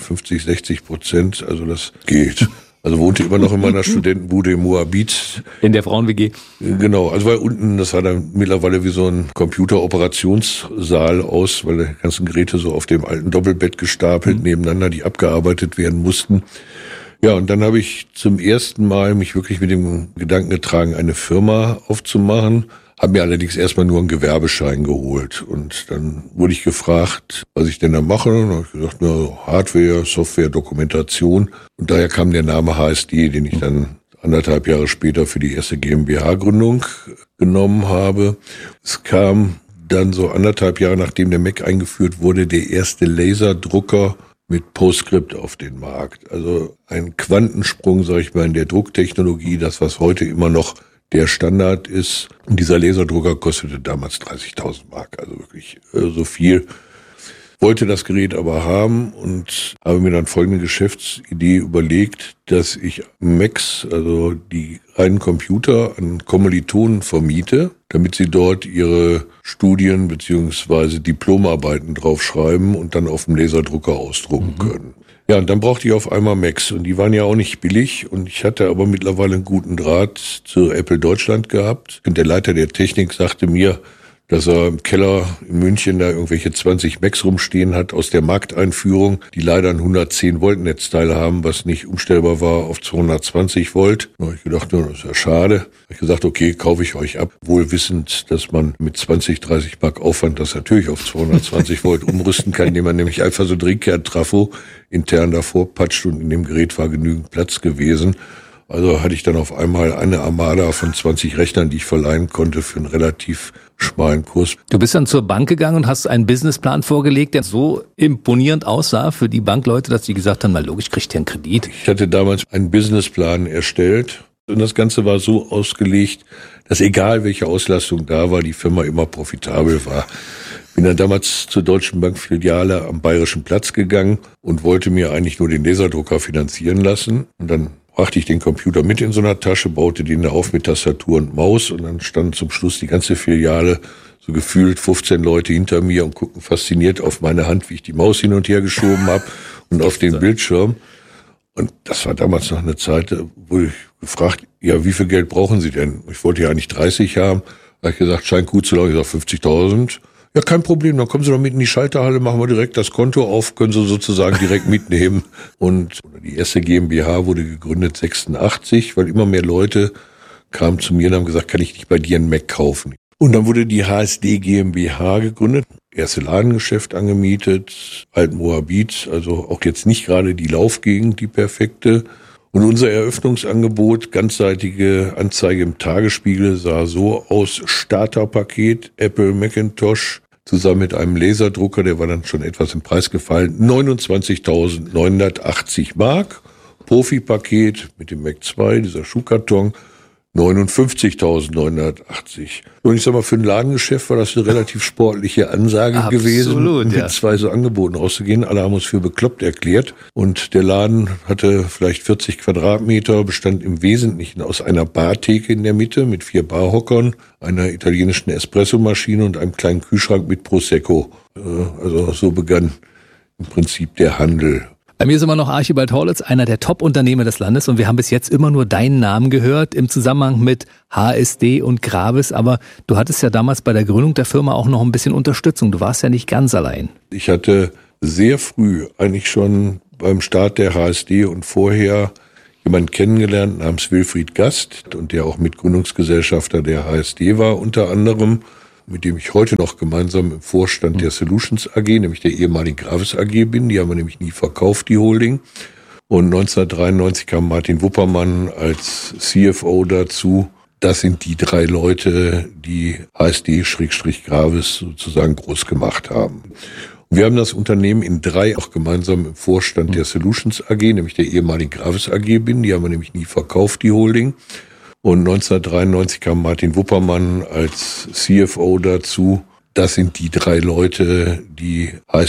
Speaker 11: 50-60%, also das geht. Also wohnte immer noch in meiner Studentenbude im Moabit.
Speaker 2: In der Frauen-WG?
Speaker 11: Genau, also weil unten, das sah dann mittlerweile wie so ein Computeroperationssaal aus, weil die ganzen Geräte so auf dem alten Doppelbett gestapelt nebeneinander, die abgearbeitet werden mussten. Ja, und dann habe ich zum ersten Mal mich wirklich mit dem Gedanken getragen, eine Firma aufzumachen. Habe mir allerdings erstmal nur einen Gewerbeschein geholt. Und dann wurde ich gefragt, was ich denn da mache. Und dann habe ich gesagt, Hardware, Software, Dokumentation. Und daher kam der Name HSD, den ich dann 1,5 Jahre später für die erste GmbH-Gründung genommen habe. Es kam dann so 1,5 Jahre, nachdem der Mac eingeführt wurde, der erste Laserdrucker mit PostScript auf den Markt. Also ein Quantensprung, sage ich mal, in der Drucktechnologie, das, was heute immer noch der Standard ist. Und dieser Laserdrucker kostete damals 30.000 Mark, also wirklich so viel. Wollte das Gerät aber haben und habe mir dann folgende Geschäftsidee überlegt, dass ich Macs, also die reinen Computer, an Kommilitonen vermiete, damit sie dort ihre Studien bzw. Diplomarbeiten draufschreiben und dann auf dem Laserdrucker ausdrucken können. Ja, und dann brauchte ich auf einmal Macs und die waren ja auch nicht billig und ich hatte aber mittlerweile einen guten Draht zu Apple Deutschland gehabt. Und der Leiter der Technik sagte mir, dass er im Keller in München da irgendwelche 20 Macs rumstehen hat aus der Markteinführung, die leider ein 110 Volt Netzteil haben, was nicht umstellbar war auf 220 Volt. Da habe ich gedacht, das ist ja schade. Da habe ich gesagt, okay, kaufe ich euch ab, wohl wissend, dass man mit 20, 30 Mark Aufwand das natürlich auf 220 Volt umrüsten kann, indem man nämlich einfach so Drehkern-Trafo intern davor patscht und in dem Gerät war genügend Platz gewesen. Also hatte ich dann auf einmal eine Armada von 20 Rechnern, die ich verleihen konnte für einen relativ schmalen Kurs.
Speaker 2: Du bist dann zur Bank gegangen und hast einen Businessplan vorgelegt, der so imponierend aussah für die Bankleute, dass die gesagt haben, mal logisch, kriegt ihr einen Kredit.
Speaker 11: Ich hatte damals einen Businessplan erstellt und das Ganze war so ausgelegt, dass egal welche Auslastung da war, die Firma immer profitabel war. Bin dann damals zur Deutschen Bank Filiale am Bayerischen Platz gegangen und wollte mir eigentlich nur den Laserdrucker finanzieren lassen. Und dann brachte ich den Computer mit in so einer Tasche, baute den da auf mit Tastatur und Maus und dann stand zum Schluss die ganze Filiale, so gefühlt 15 Leute hinter mir und guckten fasziniert auf meine Hand, wie ich die Maus hin und her geschoben habe und auf den Bildschirm. Und das war damals noch eine Zeit, wo ich gefragt, ja, wie viel Geld brauchen Sie denn? Ich wollte ja eigentlich 30 haben. Da habe ich gesagt, scheint gut zu laufen. Ich sage 50.000. Ja, kein Problem, dann kommen Sie doch mit in die Schalterhalle, machen wir direkt das Konto auf, können Sie sozusagen direkt mitnehmen. Und die erste GmbH wurde gegründet 86, weil immer mehr Leute kamen zu mir und haben gesagt, kann ich nicht bei dir einen Mac kaufen? Und dann wurde die HSD GmbH gegründet, erste Ladengeschäft angemietet, Alt-Moabit, also auch jetzt nicht gerade die Laufgegend, die perfekte. Und unser Eröffnungsangebot, ganzseitige Anzeige im Tagesspiegel, sah so aus: Starterpaket, Apple Macintosh, zusammen mit einem Laserdrucker, der war dann schon etwas im Preis gefallen, 29.980 Mark. Profi-Paket mit dem Mac 2, dieser Schuhkarton, 59.980. Und ich sag mal, für ein Ladengeschäft war das eine relativ sportliche Ansage gewesen, mit 2 so Angeboten rauszugehen. Alle haben uns für bekloppt erklärt. Und der Laden hatte vielleicht 40 Quadratmeter, bestand im Wesentlichen aus einer Bartheke in der Mitte mit 4 Barhockern, einer italienischen Espressomaschine und einem kleinen Kühlschrank mit Prosecco. Also so begann im Prinzip der Handel.
Speaker 2: Bei mir ist immer noch Archibald Horlitz, einer der Top-Unternehmer des Landes, und wir haben bis jetzt immer nur deinen Namen gehört im Zusammenhang mit HSD und Gravis, aber du hattest ja damals bei der Gründung der Firma auch noch ein bisschen Unterstützung. Du warst ja nicht ganz allein.
Speaker 11: Ich hatte sehr früh, eigentlich schon beim Start der HSD und vorher, jemanden kennengelernt namens Wilfried Gast, und der auch Mitgründungsgesellschafter der HSD war unter anderem, mit dem ich heute noch gemeinsam im Vorstand der Solutions AG, nämlich der ehemaligen Gravis AG bin. Die haben wir nämlich nie verkauft, die Holding. Und 1993 kam Martin Wuppermann als CFO dazu. Das sind die 3 Leute, die HSD-Gravis sozusagen groß gemacht haben. Und wir haben das Unternehmen in 3 auch gemeinsam im Vorstand der Solutions AG, nämlich der ehemaligen Gravis AG bin. Die haben wir nämlich nie verkauft, die Holding. Und 1993 kam Martin Wuppermann als CFO dazu. Das sind die 3 Leute, die